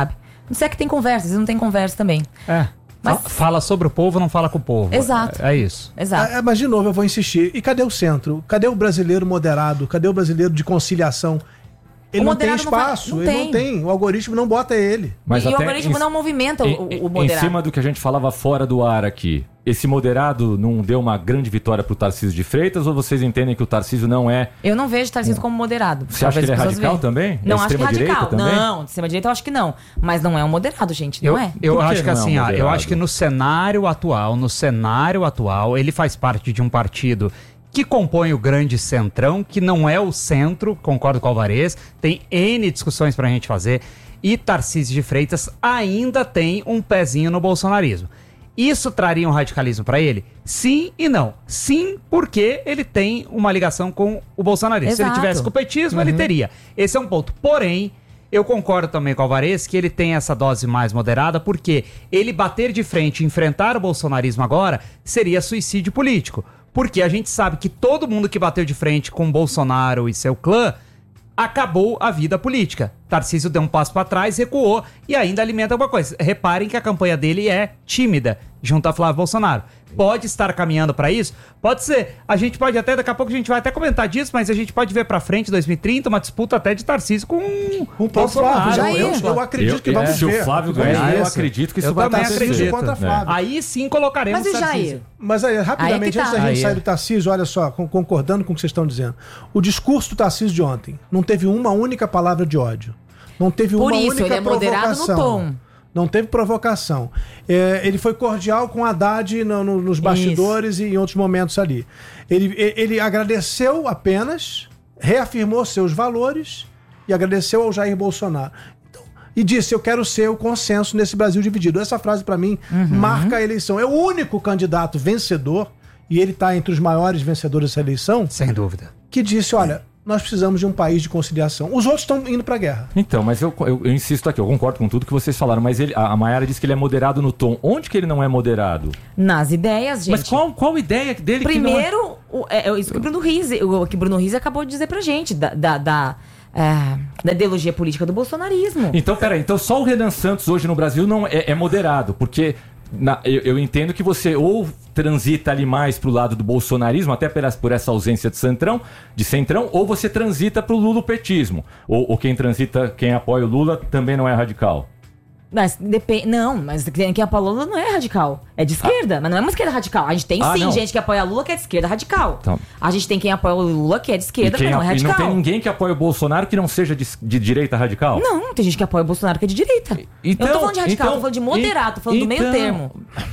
Speaker 7: Se é que tem conversa, às vezes não tem conversa também.
Speaker 8: É. Mas... Fala sobre o povo, não fala com o povo.
Speaker 7: Exato.
Speaker 8: É, é isso.
Speaker 7: Exato.
Speaker 5: É, mas, de novo, eu vou insistir. E cadê o centro? Cadê o brasileiro moderado? Cadê o brasileiro de conciliação? Ele
Speaker 7: o
Speaker 5: não tem
Speaker 7: espaço,
Speaker 5: espaço,
Speaker 7: não
Speaker 5: ele
Speaker 7: tem.
Speaker 5: não tem. O algoritmo não bota ele.
Speaker 4: Mas
Speaker 7: e
Speaker 4: até
Speaker 7: o algoritmo
Speaker 4: em,
Speaker 7: não movimenta
Speaker 4: em,
Speaker 7: o, o moderado.
Speaker 4: Em cima do que a gente falava fora do ar aqui, esse moderado não deu uma grande vitória pro Tarcísio de Freitas ou vocês entendem que o Tarcísio não é...
Speaker 7: Eu não vejo o Tarcísio como moderado.
Speaker 4: Você acha que ele é radical
Speaker 7: veem.
Speaker 4: também?
Speaker 7: Não,
Speaker 4: é
Speaker 7: acho que é radical.
Speaker 4: Também?
Speaker 7: Não, de extrema-direita eu acho que não. Mas não é um moderado, gente, não
Speaker 8: eu,
Speaker 7: é?
Speaker 8: Eu acho que
Speaker 4: não
Speaker 8: assim,
Speaker 4: é um
Speaker 8: ó, eu acho que no cenário atual, no cenário atual, ele faz parte de um partido que compõe o grande centrão, que não é o centro, concordo com o Alvarez, tem N discussões pra gente fazer, e Tarcísio de Freitas ainda tem um pezinho no bolsonarismo. Isso traria um radicalismo pra ele? Sim e não. Sim, porque ele tem uma ligação com o bolsonarismo.
Speaker 7: Exato.
Speaker 8: Se ele tivesse com o petismo, uhum. ele teria. Esse é um ponto. Porém, eu concordo também com o Alvarez que ele tem essa dose mais moderada, porque ele bater de frente e enfrentar o bolsonarismo agora seria suicídio político. Porque a gente sabe que todo mundo que bateu de frente com Bolsonaro e seu clã acabou a vida política. Tarcísio deu um passo para trás, recuou e ainda alimenta alguma coisa. Reparem que a campanha dele é tímida junto a Flávio Bolsonaro. Pode estar caminhando para isso? Pode ser. A gente pode até, daqui a pouco a gente vai até comentar disso, mas a gente pode ver para frente, dois mil e trinta, uma disputa até de Tarcísio com
Speaker 5: o Bolsonaro.
Speaker 7: Já
Speaker 5: eu, eu, eu acredito
Speaker 4: eu,
Speaker 5: que vamos
Speaker 4: é,
Speaker 5: ver.
Speaker 4: Se o Flávio ganhar, eu acredito que isso
Speaker 8: eu
Speaker 4: vai
Speaker 8: também
Speaker 4: acontecer.
Speaker 8: acredito.
Speaker 5: Contra Flávio.
Speaker 8: Aí sim colocaremos
Speaker 7: Mas e
Speaker 8: Tarcísio.
Speaker 7: Jair?
Speaker 5: Mas aí, rapidamente,
Speaker 7: aí é tá.
Speaker 5: antes da gente
Speaker 8: aí
Speaker 5: sair
Speaker 8: é.
Speaker 5: do Tarcísio, olha só, concordando com o que vocês estão dizendo. O discurso do Tarcísio de ontem não teve uma única palavra de ódio. Não teve
Speaker 7: Por
Speaker 5: uma
Speaker 7: isso,
Speaker 5: única
Speaker 7: ele é moderado no
Speaker 5: provocação.
Speaker 7: tom.
Speaker 5: Não teve provocação. É, ele foi cordial com Haddad no, no, nos bastidores Isso. e em outros momentos ali. Ele, ele agradeceu apenas, reafirmou seus valores e agradeceu ao Jair Bolsonaro. Então, e disse, eu quero ser o consenso nesse Brasil dividido. Essa frase, para mim, uhum. marca a eleição. É o único candidato vencedor, e ele está entre os maiores vencedores dessa eleição.
Speaker 8: Sem dúvida.
Speaker 5: Que disse, olha... nós precisamos de um país de conciliação. Os outros estão indo pra guerra.
Speaker 4: Então, mas eu, eu, eu insisto aqui, eu concordo com tudo que vocês falaram, mas ele, a, a Mayara disse que ele é moderado no tom. Onde que ele não é moderado?
Speaker 7: Nas ideias, gente.
Speaker 4: Mas qual, qual ideia dele
Speaker 7: Primeiro,
Speaker 4: que não
Speaker 7: é... o, é, é isso que o Bruno Rizzi, o que Bruno Rizzi acabou de dizer pra gente, da, da, da, é, da ideologia política do bolsonarismo.
Speaker 4: Então, peraí, então só o Renan Santos hoje no Brasil não é, é moderado, porque na, eu, eu entendo que você ou transita ali mais pro lado do bolsonarismo, até por essa, por essa ausência de centrão, de centrão, ou você transita pro lulopetismo. Ou, ou quem transita, quem apoia o Lula também não é radical.
Speaker 7: Mas depende. Não, mas quem apoia o Lula não é radical. É de esquerda, ah. mas não é uma esquerda radical. A gente tem
Speaker 4: ah,
Speaker 7: sim
Speaker 4: não.
Speaker 7: gente que apoia Lula que é de esquerda radical.
Speaker 4: Então.
Speaker 7: A gente tem quem apoia o Lula que é de esquerda, mas não é radical.
Speaker 4: E não tem ninguém que apoia o Bolsonaro que não seja de, de direita radical?
Speaker 7: Não, tem gente que apoia o Bolsonaro que é de direita.
Speaker 4: Então,
Speaker 7: eu não tô falando de radical,
Speaker 4: então,
Speaker 7: tô falando de moderado, tô falando
Speaker 4: então,
Speaker 7: do meio termo.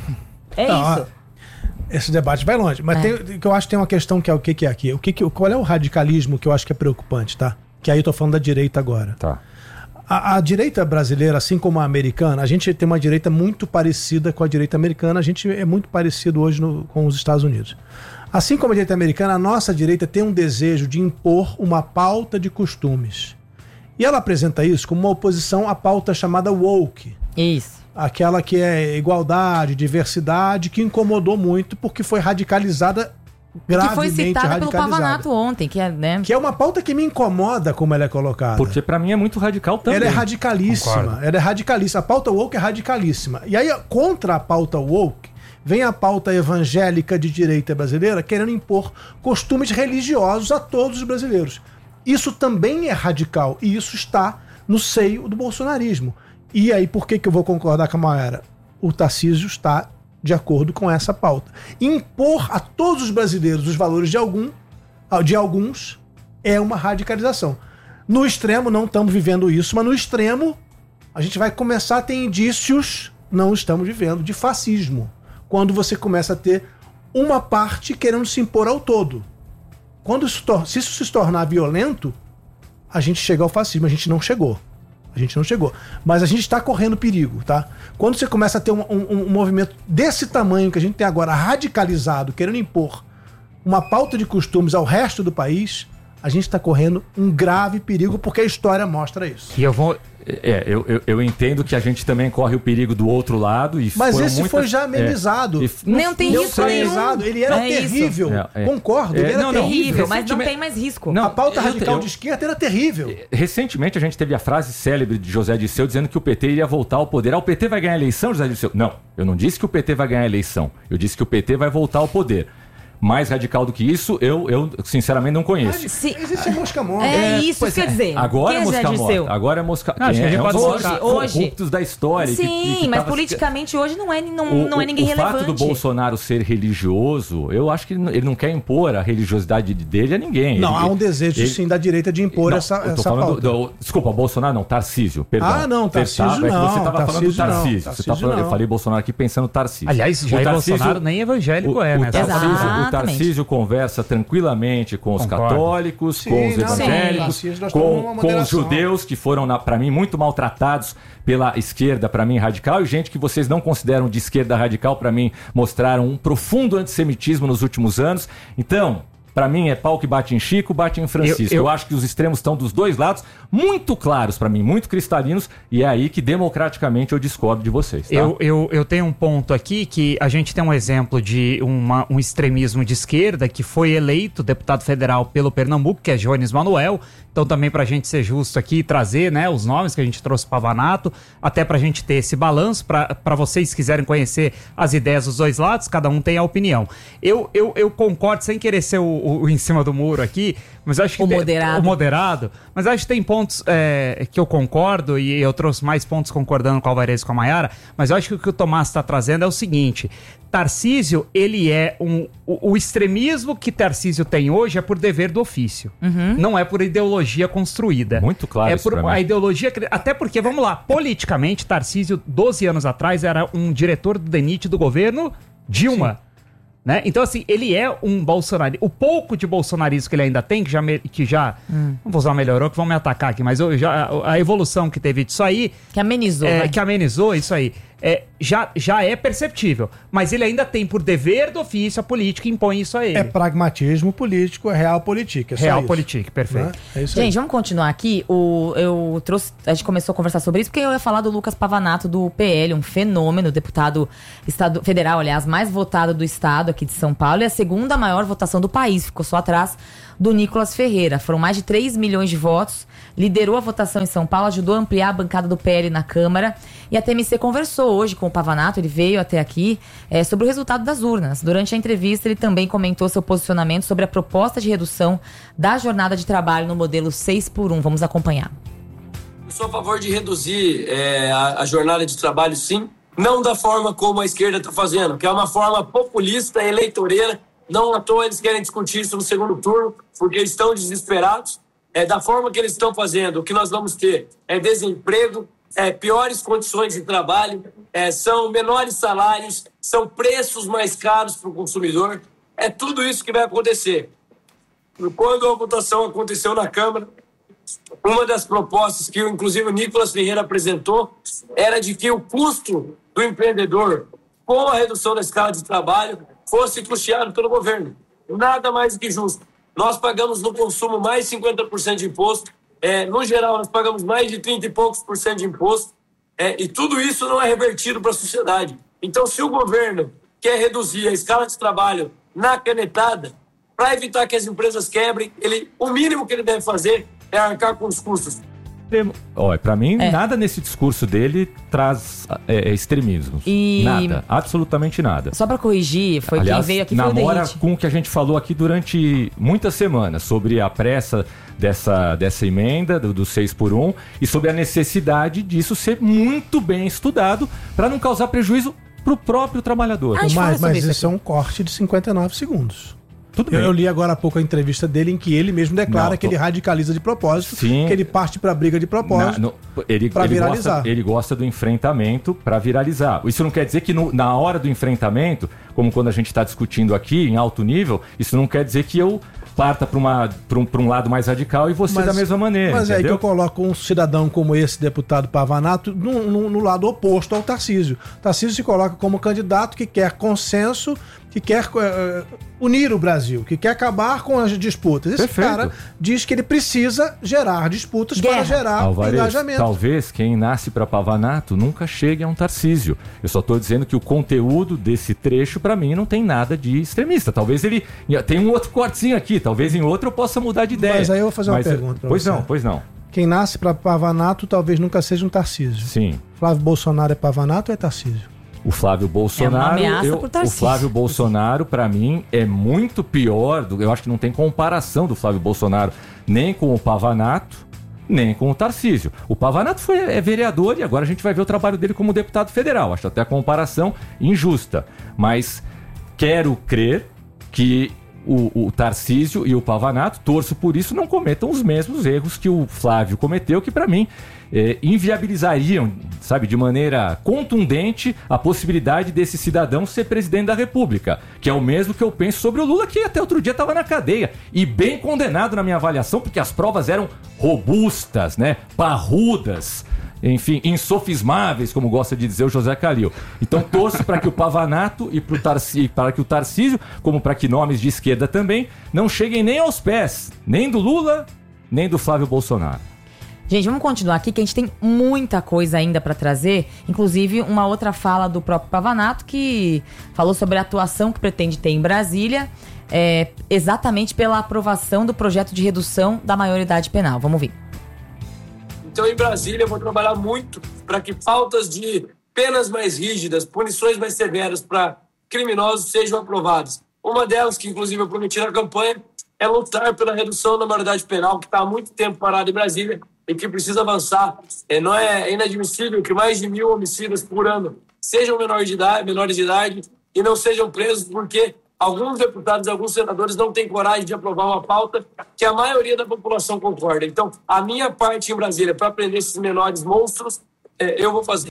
Speaker 7: É
Speaker 5: não,
Speaker 7: isso.
Speaker 5: Esse debate vai longe. Mas
Speaker 7: É.
Speaker 5: tem, que eu acho que tem uma questão que é o que, que é aqui. O que que, qual é o radicalismo que eu acho que é preocupante, tá? Que aí eu tô falando da direita agora.
Speaker 4: Tá.
Speaker 5: A, a direita brasileira, assim como a americana, a gente tem uma direita muito parecida com a direita americana. A gente é muito parecido hoje no, com os Estados Unidos. Assim como a direita americana, a nossa direita tem um desejo de impor uma pauta de costumes. E ela apresenta isso como uma oposição à pauta chamada woke.
Speaker 7: Isso.
Speaker 5: Aquela que é igualdade, diversidade, que incomodou muito porque foi radicalizada, gravemente
Speaker 7: que foi citada pelo
Speaker 5: radicalizada.
Speaker 7: Pavanato ontem, que é, né?
Speaker 5: Que é uma pauta que me incomoda como ela é colocada.
Speaker 4: Porque pra mim é muito radical também.
Speaker 5: Ela é radicalíssima.
Speaker 8: Concordo.
Speaker 5: Ela é radicalíssima. A pauta woke é radicalíssima. E aí, contra a pauta woke, vem a pauta evangélica de direita brasileira querendo impor costumes religiosos a todos os brasileiros. Isso também é radical. E isso está no seio do bolsonarismo. E aí, por que, que eu vou concordar com a Mayara? O Tarcísio está de acordo com essa pauta. Impor a todos os brasileiros os valores de, algum, de alguns é uma radicalização. No extremo, não estamos vivendo isso, mas no extremo, a gente vai começar a ter indícios, não estamos vivendo, de fascismo. Quando você começa a ter uma parte querendo se impor ao todo. Quando isso, se isso se tornar violento, a gente chega ao fascismo. A gente não chegou. A gente não chegou. Mas a gente está correndo perigo, tá? Quando você começa a ter um, um, um movimento desse tamanho que a gente tem agora, radicalizado, querendo impor uma pauta de costumes ao resto do país, a gente está correndo um grave perigo, porque a história mostra isso.
Speaker 8: E eu vou...
Speaker 4: É, eu, eu, eu entendo que a gente também corre o perigo do outro lado. E
Speaker 5: Mas esse
Speaker 4: muitas,
Speaker 5: foi já amenizado.
Speaker 4: É, e,
Speaker 7: não, não tem risco nenhum.
Speaker 5: Ele era é terrível. É, é. Concordo, ele
Speaker 4: é,
Speaker 5: era
Speaker 7: não,
Speaker 5: terrível.
Speaker 7: Mas não tem mais risco.
Speaker 5: Não, a pauta
Speaker 4: eu,
Speaker 5: radical
Speaker 4: eu,
Speaker 5: de esquerda era terrível.
Speaker 4: Recentemente a gente teve a frase célebre de José Dirceu dizendo que o P T iria voltar ao poder. Ah, o P T vai ganhar a eleição, José Dirceu? Não, eu não disse que o P T vai ganhar a eleição. Eu disse que o P T vai voltar ao poder. Mais radical do que isso, eu, eu sinceramente não conheço.
Speaker 5: Se... Existe a mosca morta.
Speaker 7: É, é isso que quer dizer.
Speaker 4: Agora é mosca morta. Agora é mosca morta.
Speaker 8: Acho que a gente
Speaker 4: é,
Speaker 8: pode
Speaker 4: é
Speaker 8: hoje,
Speaker 7: hoje.
Speaker 4: corruptos da história.
Speaker 7: Sim,
Speaker 4: que, que
Speaker 7: mas
Speaker 4: tava...
Speaker 7: politicamente hoje não é, não,
Speaker 4: o,
Speaker 7: não é ninguém
Speaker 4: o
Speaker 7: relevante.
Speaker 4: O fato do Bolsonaro ser religioso, eu acho que ele não quer impor a religiosidade dele a ninguém.
Speaker 5: Não,
Speaker 4: ele,
Speaker 5: há um desejo,
Speaker 4: ele...
Speaker 5: sim, da direita de impor
Speaker 4: não,
Speaker 5: essa,
Speaker 4: eu tô
Speaker 5: essa
Speaker 4: falando
Speaker 5: pauta.
Speaker 4: do, do, desculpa, Bolsonaro não, Tarcísio, perdão.
Speaker 5: Ah, não, Tarcísio
Speaker 4: tava,
Speaker 5: não.
Speaker 4: É que você estava falando do Tarcísio.
Speaker 5: Tarcísio
Speaker 4: você tá falando, eu falei Bolsonaro aqui pensando no Tarcísio.
Speaker 8: Aliás, Jair
Speaker 4: Tarcísio,
Speaker 8: Bolsonaro nem evangélico
Speaker 4: o,
Speaker 8: é, né?
Speaker 4: O Tarcísio,
Speaker 7: Exatamente.
Speaker 4: o Tarcísio conversa tranquilamente com os
Speaker 8: Concordo.
Speaker 4: católicos,
Speaker 5: Sim,
Speaker 4: com os
Speaker 5: não,
Speaker 4: evangélicos,
Speaker 5: sim.
Speaker 4: com, com os judeus que foram, para mim, muito maltratados pela esquerda, para mim, radical, e gente que vocês não consideram de esquerda radical, para mim, mostraram um profundo antissemitismo nos últimos anos. Então, para mim, é pau que bate em Chico, bate em Francisco. Eu, eu... eu acho que os extremos estão dos dois lados, muito claros para mim, muito cristalinos, e é aí que democraticamente eu discordo de vocês. Tá?
Speaker 8: Eu, eu, eu tenho um ponto aqui que a gente tem um exemplo de uma, um extremismo de esquerda que foi eleito deputado federal pelo Pernambuco, que é Jones Manuel. Então também para a gente ser justo aqui, trazer, né, os nomes que a gente trouxe para Pavanato, até para a gente ter esse balanço, para vocês quiserem conhecer as ideias dos dois lados, cada um tem a opinião. Eu, eu, eu concordo, sem querer ser o, o, o em cima do muro aqui, mas acho que...
Speaker 7: O
Speaker 8: tem,
Speaker 7: moderado.
Speaker 8: O moderado, mas acho que tem pontos é, que eu concordo, e eu trouxe mais pontos concordando com o Alvarez e com a Maiara, mas eu acho que o que o Tomás está trazendo é o seguinte: Tarcísio, ele é um... O, o extremismo que Tarcísio tem hoje é por dever do ofício.
Speaker 7: Uhum.
Speaker 8: Não é por ideologia construída.
Speaker 4: Muito claro
Speaker 8: É
Speaker 4: isso
Speaker 8: por
Speaker 4: pra
Speaker 8: a
Speaker 4: mim.
Speaker 8: ideologia... Até porque, vamos lá, politicamente, Tarcísio, doze anos atrás, era um diretor do D N I T do governo Dilma. Sim. Né? Então, assim, ele é um bolsonarista. O pouco de bolsonarismo que ele ainda tem, que já... Me, que já hum. Não vou usar melhorou, que vão me atacar aqui, mas eu, já, a, a evolução que teve disso aí...
Speaker 7: Que amenizou.
Speaker 8: É,
Speaker 7: né?
Speaker 8: que amenizou isso aí. É, já, já é perceptível. Mas ele ainda tem por dever do ofício a política e impõe isso a ele.
Speaker 5: É pragmatismo político, é real-política. É
Speaker 8: Real-política, perfeito.
Speaker 5: Né? É isso
Speaker 7: Gente,
Speaker 5: aí.
Speaker 7: vamos continuar aqui. O, eu trouxe, a gente começou a conversar sobre isso porque eu ia falar do Lucas Pavanato do P L, um fenômeno, deputado estado, federal, aliás, mais votado do estado aqui de São Paulo, e a segunda maior votação do país, ficou só atrás do Nicolas Ferreira. Foram mais de três milhões de votos, liderou a votação em São Paulo, ajudou a ampliar a bancada do P L na Câmara, e a T M C conversou hoje com o Pavanato, ele veio até aqui, é, sobre o resultado das urnas. Durante a entrevista, ele também comentou seu posicionamento sobre a proposta de redução da jornada de trabalho no modelo seis por um. Vamos acompanhar.
Speaker 14: Eu sou a favor de reduzir é, a, a jornada de trabalho, sim, não da forma como a esquerda está fazendo, que é uma forma populista, eleitoreira. Não à toa eles querem discutir isso no segundo turno, porque eles estão desesperados. É, da forma que eles estão fazendo, o que nós vamos ter é desemprego, é, piores condições de trabalho, é, são menores salários, são preços mais caros para o consumidor. É tudo isso que vai acontecer. Quando a votação aconteceu na Câmara, uma das propostas que, inclusive, o Nicolas Ferreira apresentou era de que o custo do empreendedor, com a redução da escala de trabalho, fosse custeado pelo governo. Nada mais do que justo. Nós pagamos no consumo mais cinquenta por cento de imposto. É, no geral, nós pagamos mais de trinta e poucos por cento de imposto. É, e tudo isso não é revertido para a sociedade. Então, se o governo quer reduzir a escala de trabalho na canetada, para evitar que as empresas quebrem, ele, o mínimo que ele deve fazer é arcar com os custos.
Speaker 4: Olha, pra mim,
Speaker 7: É.
Speaker 4: nada nesse discurso dele traz é, extremismos.
Speaker 7: E-
Speaker 4: Nada, absolutamente nada.
Speaker 7: Só pra corrigir, foi
Speaker 4: Aliás,
Speaker 7: quem veio aqui foi o
Speaker 4: namora
Speaker 7: Derrite.
Speaker 4: com o que a gente falou aqui durante muitas semanas, sobre a pressa dessa, dessa emenda do, do seis por um e sobre a necessidade disso ser muito bem estudado para não causar prejuízo pro próprio trabalhador.
Speaker 7: Ah, a gente fala
Speaker 5: Mas,
Speaker 7: sobre
Speaker 5: mas
Speaker 7: isso
Speaker 5: isso é um corte de cinquenta e nove segundos.
Speaker 4: Tudo
Speaker 5: Eu,
Speaker 4: bem.
Speaker 5: eu li agora há pouco a entrevista dele em que ele mesmo declara
Speaker 4: Não,
Speaker 5: que
Speaker 4: tô-
Speaker 5: ele radicaliza de propósito,
Speaker 4: Sim.
Speaker 5: que ele parte pra briga de propósito.
Speaker 4: Na- no- ele,
Speaker 5: pra
Speaker 4: ele,
Speaker 5: viralizar.
Speaker 4: gosta, ele gosta do enfrentamento para viralizar. Isso não quer dizer que no- na hora do enfrentamento, como quando a gente está discutindo aqui em alto nível, isso não quer dizer que eu parta para um, pra um lado mais radical e você da mesma maneira.
Speaker 5: Mas é aí que
Speaker 4: entendeu?
Speaker 5: eu coloco um cidadão como esse deputado Pavanato no, no- no lado oposto ao Tarcísio. Tarcísio se coloca como candidato que quer consenso que quer uh, unir o Brasil, que quer acabar com as disputas. Esse
Speaker 4: Perfeito.
Speaker 5: cara diz que ele precisa gerar disputas
Speaker 7: Guerra.
Speaker 5: para gerar
Speaker 4: Alvarez,
Speaker 5: engajamento.
Speaker 4: talvez quem nasce para Pavanato nunca chegue a um Tarcísio. Eu só estou dizendo que o conteúdo desse trecho, para mim, não tem nada de extremista. Talvez ele... Tem um outro cortezinho aqui, talvez em outro eu possa mudar de ideia.
Speaker 5: Mas aí eu vou fazer uma
Speaker 4: Mas,
Speaker 5: pergunta para
Speaker 4: Pois
Speaker 5: você.
Speaker 4: não, pois não.
Speaker 5: Quem nasce para Pavanato talvez nunca seja um Tarcísio.
Speaker 4: Sim.
Speaker 5: Flávio Bolsonaro é Pavanato ou é Tarcísio?
Speaker 4: O Flávio Bolsonaro,
Speaker 7: É uma ameaça
Speaker 4: eu,
Speaker 7: pro
Speaker 4: o
Speaker 7: Tarcísio.
Speaker 4: Flávio Bolsonaro, para mim, é muito pior. Do, eu acho que não tem comparação do Flávio Bolsonaro nem com o Pavanato, nem com o Tarcísio. O Pavanato foi, é vereador e agora a gente vai ver o trabalho dele como deputado federal. Acho até a comparação injusta. Mas quero crer que o, o Tarcísio e o Pavanato, torço por isso, não cometam os mesmos erros que o Flávio cometeu, que para mim é, inviabilizariam, sabe, de maneira contundente a possibilidade desse cidadão ser presidente da República, que é o mesmo que eu penso sobre o Lula, que até outro dia estava na cadeia e bem condenado na minha avaliação, porque as provas eram robustas, né, parrudas, enfim, insofismáveis, como gosta de dizer o José Calil. Então torço para que o Pavanato e pro Tarci, para que o Tarcísio, como para que nomes de esquerda também, não cheguem nem aos pés, nem do Lula, nem do Flávio Bolsonaro.
Speaker 7: Gente, vamos continuar aqui, que a gente tem muita coisa ainda para trazer. Inclusive, uma outra fala do próprio Pavanato, que falou sobre a atuação que pretende ter em Brasília, é, exatamente pela aprovação do projeto de redução da maioridade penal. Vamos ver.
Speaker 14: Então, em Brasília, eu vou trabalhar muito para que pautas de penas mais rígidas, punições mais severas para criminosos sejam aprovadas. Uma delas, que inclusive eu prometi na campanha, é lutar pela redução da maioridade penal, que está há muito tempo parada em Brasília e que precisa avançar. É, não é inadmissível que mais de mil homicidas por ano sejam menores de idade, menores de idade e não sejam presos porque alguns deputados e alguns senadores não têm coragem de aprovar uma pauta que a maioria da população concorda. Então, a minha parte em Brasília para prender esses menores monstros, é, eu vou fazer.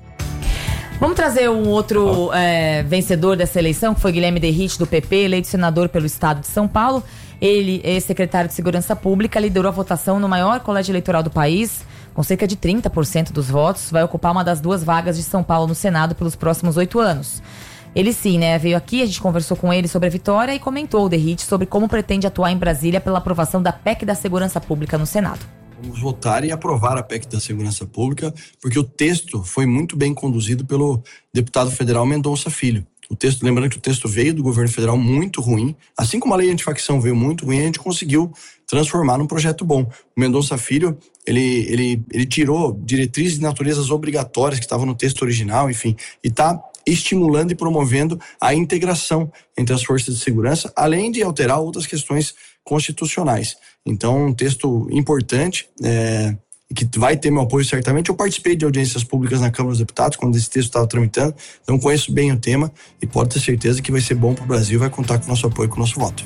Speaker 7: Vamos trazer um outro é, vencedor dessa eleição, que foi Guilherme Derrite, do P P, eleito senador pelo estado de São Paulo. Ele, ex-secretário de Segurança Pública, liderou a votação no maior colégio eleitoral do país, com cerca de trinta por cento dos votos. Vai ocupar uma das duas vagas de São Paulo no Senado pelos próximos oito anos. Ele sim, né? Veio aqui, a gente conversou com ele sobre a vitória e comentou o Derrite sobre como pretende atuar em Brasília pela aprovação da P E C da Segurança Pública no Senado.
Speaker 15: Vamos votar e aprovar a P E C da Segurança Pública, porque o texto foi muito bem conduzido pelo deputado federal Mendonça Filho. O texto, lembrando que o texto veio do governo federal muito ruim, assim como a lei antifacção veio muito ruim, a gente conseguiu transformar num projeto bom. O Mendonça Filho, ele, ele, ele tirou diretrizes de naturezas obrigatórias que estavam no texto original, enfim, e está estimulando e promovendo a integração entre as forças de segurança, além de alterar outras questões constitucionais. Então, um texto importante, é, que vai ter meu apoio certamente. Eu participei de audiências públicas na Câmara dos Deputados, quando esse texto estava tramitando, então conheço bem o tema e pode ter certeza que vai ser bom para o Brasil, vai contar com o nosso apoio, com o nosso voto.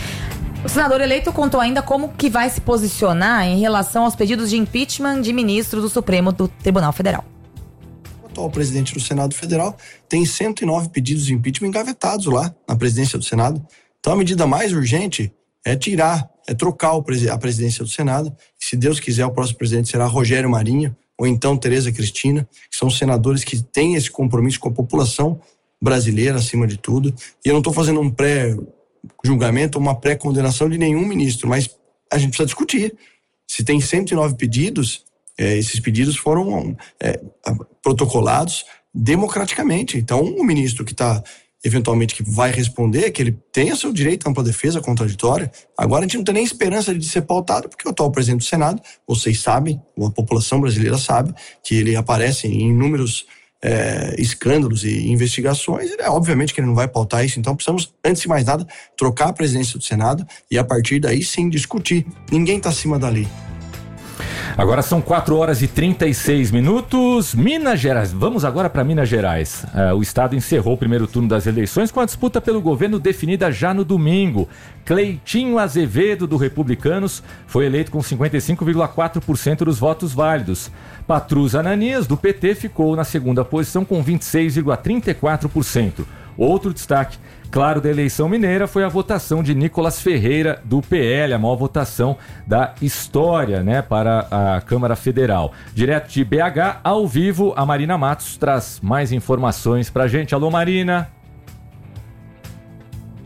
Speaker 7: O senador eleito contou ainda como que vai se posicionar em relação aos pedidos de impeachment de ministros do Supremo do Tribunal Federal.
Speaker 15: O atual presidente do Senado Federal tem cento e nove pedidos de impeachment engavetados lá na presidência do Senado. Então a medida mais urgente é tirar, é trocar o, a presidência do Senado. E, se Deus quiser, o próximo presidente será Rogério Marinho ou então Tereza Cristina, que são senadores que têm esse compromisso com a população brasileira acima de tudo. E eu não estou fazendo um pré-julgamento, uma pré-condenação de nenhum ministro, mas a gente precisa discutir. Se tem cento e nove pedidos, é, esses pedidos foram é, protocolados democraticamente. Então, o ministro que está eventualmente que vai responder, que ele tenha seu direito à ampla defesa contraditória. Agora a gente não tem nem esperança de ser pautado, porque o atual presidente do Senado, vocês sabem, a população brasileira sabe, que ele aparece em inúmeros é, escândalos e investigações. É obviamente que ele não vai pautar isso, então precisamos, antes de mais nada, trocar a presidência do Senado e a partir daí sim discutir. Ninguém está acima da lei.
Speaker 4: Agora são quatro horas e trinta e seis minutos. Minas Gerais. Vamos agora para Minas Gerais. Uh, o estado encerrou o primeiro turno das eleições com a disputa pelo governo definida já no domingo. Cleitinho Azevedo, do Republicanos, foi eleito com cinquenta e cinco vírgula quatro por cento dos votos válidos. Patrus Ananias, do P T, ficou na segunda posição com vinte e seis vírgula trinta e quatro por cento. Outro destaque, claro, da eleição mineira foi a votação de Nicolas Ferreira, do P L, a maior votação da história, né, para a Câmara Federal. Direto de B H, ao vivo, a Marina Matos traz mais informações pra gente. Alô, Marina.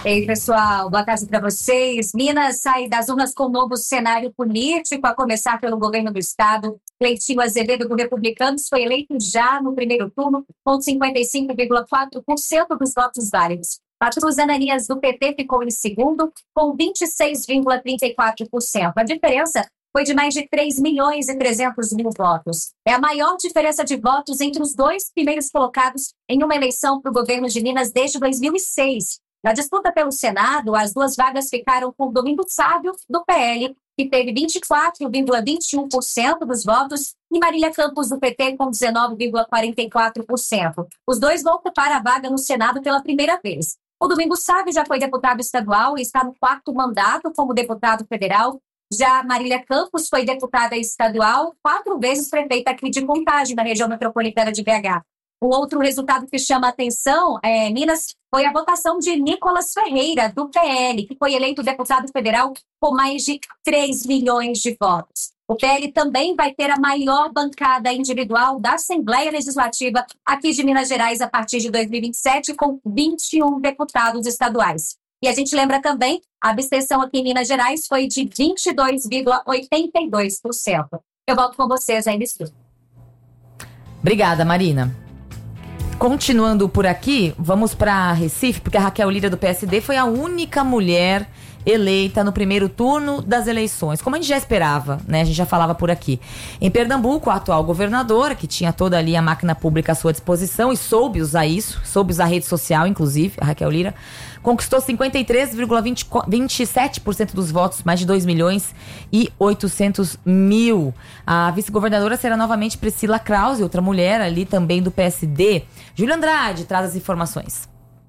Speaker 16: Ei, pessoal, boa tarde para vocês. Minas sai das urnas com um novo cenário político, a começar pelo governo do estado. Cleitinho Azevedo, do Republicanos, foi eleito já no primeiro turno, com cinquenta e cinco vírgula quatro por cento dos votos válidos. Patrus Ananias, do P T, ficou em segundo, com vinte e seis vírgula trinta e quatro por cento. A diferença foi de mais de três milhões e trezentos mil votos. É a maior diferença de votos entre os dois primeiros colocados em uma eleição para o governo de Minas desde dois mil e seis. Na disputa pelo Senado, as duas vagas ficaram com Domingos Sávio, do P L, que teve vinte e quatro vírgula vinte e um por cento dos votos, e Marília Campos, do P T, com dezenove vírgula quarenta e quatro por cento. Os dois vão ocupar a vaga no Senado pela primeira vez. O Domingos Sávio já foi deputado estadual e está no quarto mandato como deputado federal. Já Marília Campos foi deputada estadual, quatro vezes prefeita aqui de Contagem, na região metropolitana de B H. Um outro resultado que chama a atenção, é, Minas, foi a votação de Nicolas Ferreira, do P L, que foi eleito deputado federal com mais de três milhões de votos. O P L também vai ter a maior bancada individual da Assembleia Legislativa aqui de Minas Gerais a partir de dois mil e vinte e sete, com vinte e um deputados estaduais. E a gente lembra também, a abstenção aqui em Minas Gerais foi de vinte e dois vírgula oitenta e dois por cento. Eu volto com vocês aí no estúdio.
Speaker 7: Obrigada, Marina. Continuando por aqui, vamos para Recife, porque a Raquel Lira, do P S D, foi a única mulher eleita no primeiro turno das eleições, como a gente já esperava, né? A gente já falava por aqui. Em Pernambuco, a atual governadora, que tinha toda ali a máquina pública à sua disposição e soube usar isso, soube usar a rede social, inclusive, a Raquel Lira, conquistou cinquenta e três vírgula vinte e sete por cento dos votos, mais de dois milhões e oitocentos mil. A vice-governadora será novamente Priscila Krause, outra mulher ali também do P S D. Júlio Andrade traz as informações.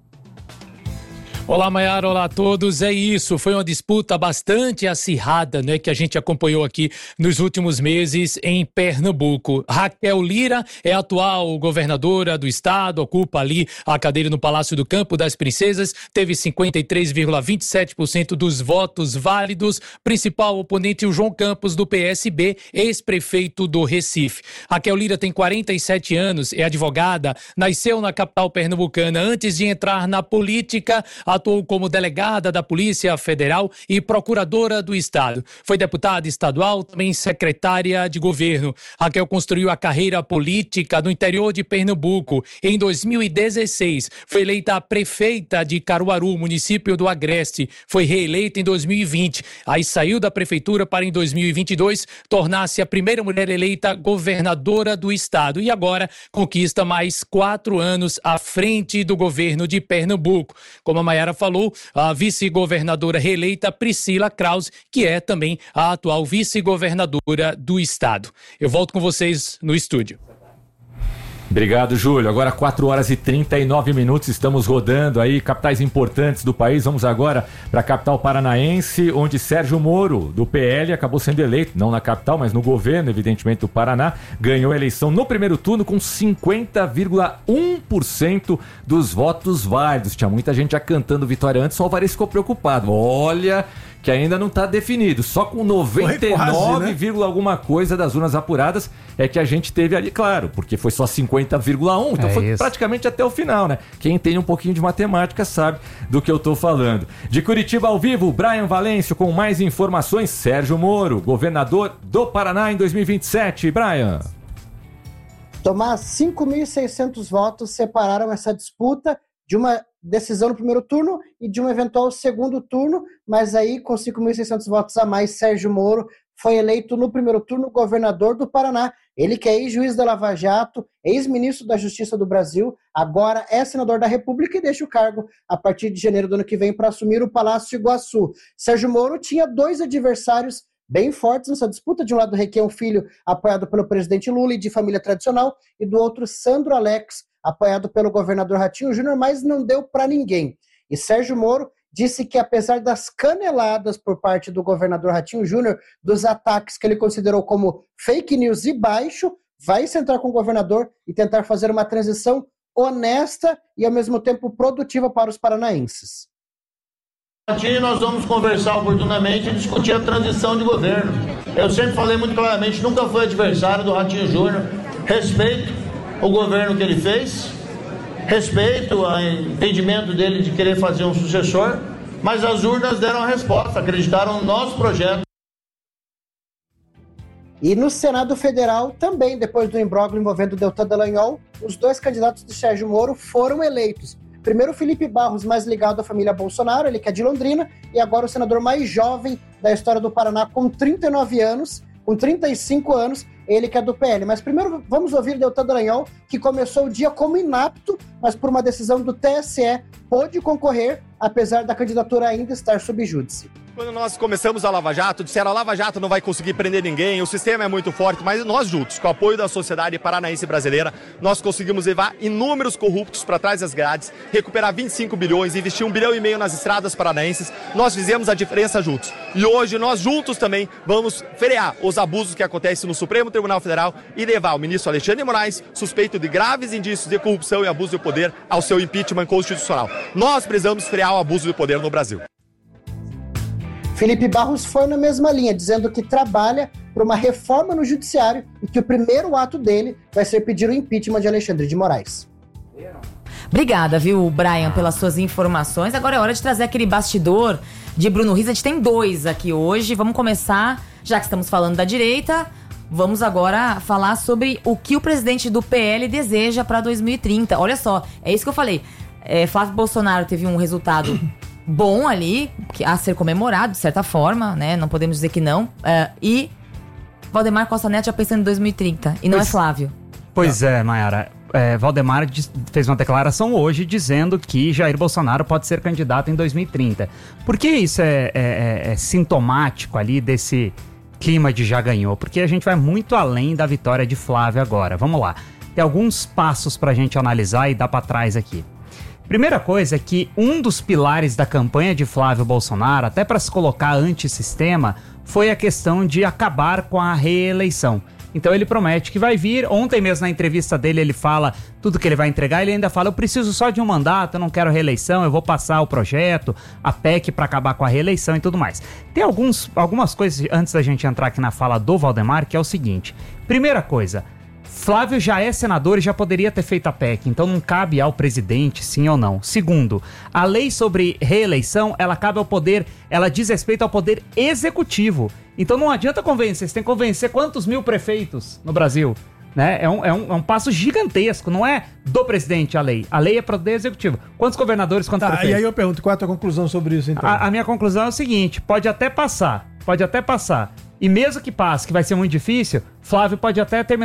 Speaker 17: Olá, Maiara, olá a todos. É isso, foi uma disputa bastante acirrada, né, que a gente acompanhou aqui nos últimos meses em Pernambuco. Raquel Lira é a atual governadora do estado, ocupa ali a cadeira no Palácio do Campo das Princesas, teve cinquenta e três vírgula vinte e sete por cento dos votos válidos. Principal oponente, o João Campos, do P S B, ex-prefeito do Recife. Raquel Lira tem quarenta e sete anos, é advogada, nasceu na capital pernambucana. Antes de entrar na política, atuou como delegada da Polícia Federal e procuradora do Estado. Foi deputada estadual, também secretária de governo. Raquel construiu a carreira política no interior de Pernambuco. Em dois mil e dezesseis, foi eleita prefeita de Caruaru, município do Agreste. Foi reeleita em dois mil e vinte. Aí saiu da prefeitura para, em dois mil e vinte e dois, tornar-se a primeira mulher eleita governadora do Estado. E agora conquista mais quatro anos à frente do governo de Pernambuco. Como a Maiara falou, a vice-governadora reeleita Priscila Krause, que é também a atual vice-governadora do estado. Eu volto com vocês no estúdio.
Speaker 4: Obrigado, Júlio. Agora quatro horas e trinta e nove minutos, estamos rodando aí capitais importantes do país. Vamos agora para a capital paranaense, onde Sérgio Moro, do P L, acabou sendo eleito, não na capital, mas no governo, evidentemente, do Paraná. Ganhou a eleição no primeiro turno com cinquenta vírgula um por cento dos votos válidos. Tinha muita gente já cantando vitória antes, o Alvarez ficou preocupado. Olha, que ainda não está definido. Só com noventa e nove, né? alguma coisa das urnas apuradas é que a gente teve ali, claro, porque foi só cinquenta vírgula um, então é foi isso. Praticamente até o final, né? Quem entende um pouquinho de matemática sabe do que eu tô falando. De Curitiba ao vivo, Brian Valêncio com mais informações. Sérgio Moro, governador do Paraná em dois mil e vinte e sete. Brian.
Speaker 18: Tomás, cinco mil e seiscentos votos separaram essa disputa de uma decisão no primeiro turno e de um eventual segundo turno, mas aí com cinco mil e seiscentos votos a mais, Sérgio Moro foi eleito no primeiro turno governador do Paraná. Ele que é ex-juiz da Lava Jato, ex-ministro da Justiça do Brasil, agora é senador da República e deixa o cargo a partir de janeiro do ano que vem para assumir o Palácio Iguaçu. Sérgio Moro tinha dois adversários bem fortes nessa disputa, de um lado Requião Filho, apoiado pelo presidente Lula e de família tradicional, e do outro Sandro Alex, apoiado pelo governador Ratinho Júnior, mas não deu para ninguém. E Sérgio Moro disse que, apesar das caneladas por parte do governador Ratinho Júnior, dos ataques que ele considerou como fake news e baixo, vai sentar com o governador e tentar fazer uma transição honesta e, ao mesmo tempo, produtiva para os paranaenses.
Speaker 19: Ratinho, nós vamos conversar oportunamente e discutir a transição de governo. Eu sempre falei muito claramente, nunca fui adversário do Ratinho Júnior, respeito o governo que ele fez, respeito ao entendimento dele de querer fazer um sucessor, mas as urnas deram a resposta, acreditaram no nosso projeto.
Speaker 18: E no Senado Federal, também depois do imbróglio envolvendo o Deltan Dallagnol, os dois candidatos de Sérgio Moro foram eleitos. Primeiro o Felipe Barros, mais ligado à família Bolsonaro, ele que é de Londrina, e agora o senador mais jovem da história do Paraná, com trinta e nove anos, com trinta e cinco anos, ele que é do P L. Mas primeiro vamos ouvir Deltan Dallagnol, que começou o dia como inapto, mas por uma decisão do T S E, pôde concorrer, apesar da candidatura ainda estar sob júdice.
Speaker 20: Quando nós começamos a Lava Jato, disseram a Lava Jato não vai conseguir prender ninguém, o sistema é muito forte, mas nós juntos, com o apoio da sociedade paranaense e brasileira, nós conseguimos levar inúmeros corruptos para trás das grades, recuperar vinte e cinco bilhões, investir um bilhão e meio nas estradas paranaenses, nós fizemos a diferença juntos. E hoje nós juntos também vamos frear os abusos que acontecem no Supremo Tribunal Federal e levar o ministro Alexandre de Moraes, suspeito de graves indícios de corrupção e abuso de poder, ao seu impeachment constitucional. Nós precisamos frear o abuso de poder no Brasil.
Speaker 18: Felipe Barros foi na mesma linha, dizendo que trabalha por uma reforma no judiciário e que o primeiro ato dele vai ser pedir o impeachment de Alexandre de Moraes.
Speaker 7: Obrigada, viu, Brian, pelas suas informações. Agora é hora de trazer aquele bastidor de Bruno Riz. A gente tem dois aqui hoje. Vamos começar, já que estamos falando da direita, vamos agora falar sobre o que o presidente do P L deseja para dois mil e trinta. Olha só, é isso que eu falei. É, Flávio Bolsonaro teve um resultado bom ali, a ser comemorado, de certa forma, né? Não podemos dizer que não. Uh, e Valdemar Costa Neto já pensando em dois mil e trinta. E não pois, é Flávio.
Speaker 8: Pois é, Mayara. É, Valdemar fez uma declaração hoje dizendo que Jair Bolsonaro pode ser candidato em dois mil e trinta. Por que isso é, é, é sintomático ali desse clima de já ganhou? Porque a gente vai muito além da vitória de Flávio agora. Vamos lá. Tem alguns passos pra gente analisar e dar pra trás aqui. Primeira coisa é que um dos pilares da campanha de Flávio Bolsonaro, até para se colocar antissistema, foi a questão de acabar com a reeleição. Então ele promete que vai vir. Ontem mesmo na entrevista dele ele fala tudo que ele vai entregar. Ele ainda fala, eu preciso só de um mandato, eu não quero reeleição, eu vou passar o projeto, a P E C para acabar com a reeleição e tudo mais. Tem alguns, algumas coisas antes da gente entrar aqui na fala do Valdemar, que é o seguinte. Primeira coisa, Flávio já é senador e já poderia ter feito a P E C, então não cabe ao presidente, sim ou não. Segundo, a lei sobre reeleição, ela cabe ao poder, ela diz respeito ao poder executivo. Então não adianta convencer, você tem que convencer quantos mil prefeitos no Brasil, né? É um, é um, é um passo gigantesco, não é do presidente a lei. A lei é para o poder executivo. Quantos governadores, quantos
Speaker 5: tá,
Speaker 8: prefeitos?
Speaker 5: E aí eu pergunto, qual é a tua conclusão sobre isso, então?
Speaker 8: A, a minha conclusão é o seguinte, pode até passar, pode até passar. E mesmo que passe, que vai ser muito difícil, Flávio pode até terminar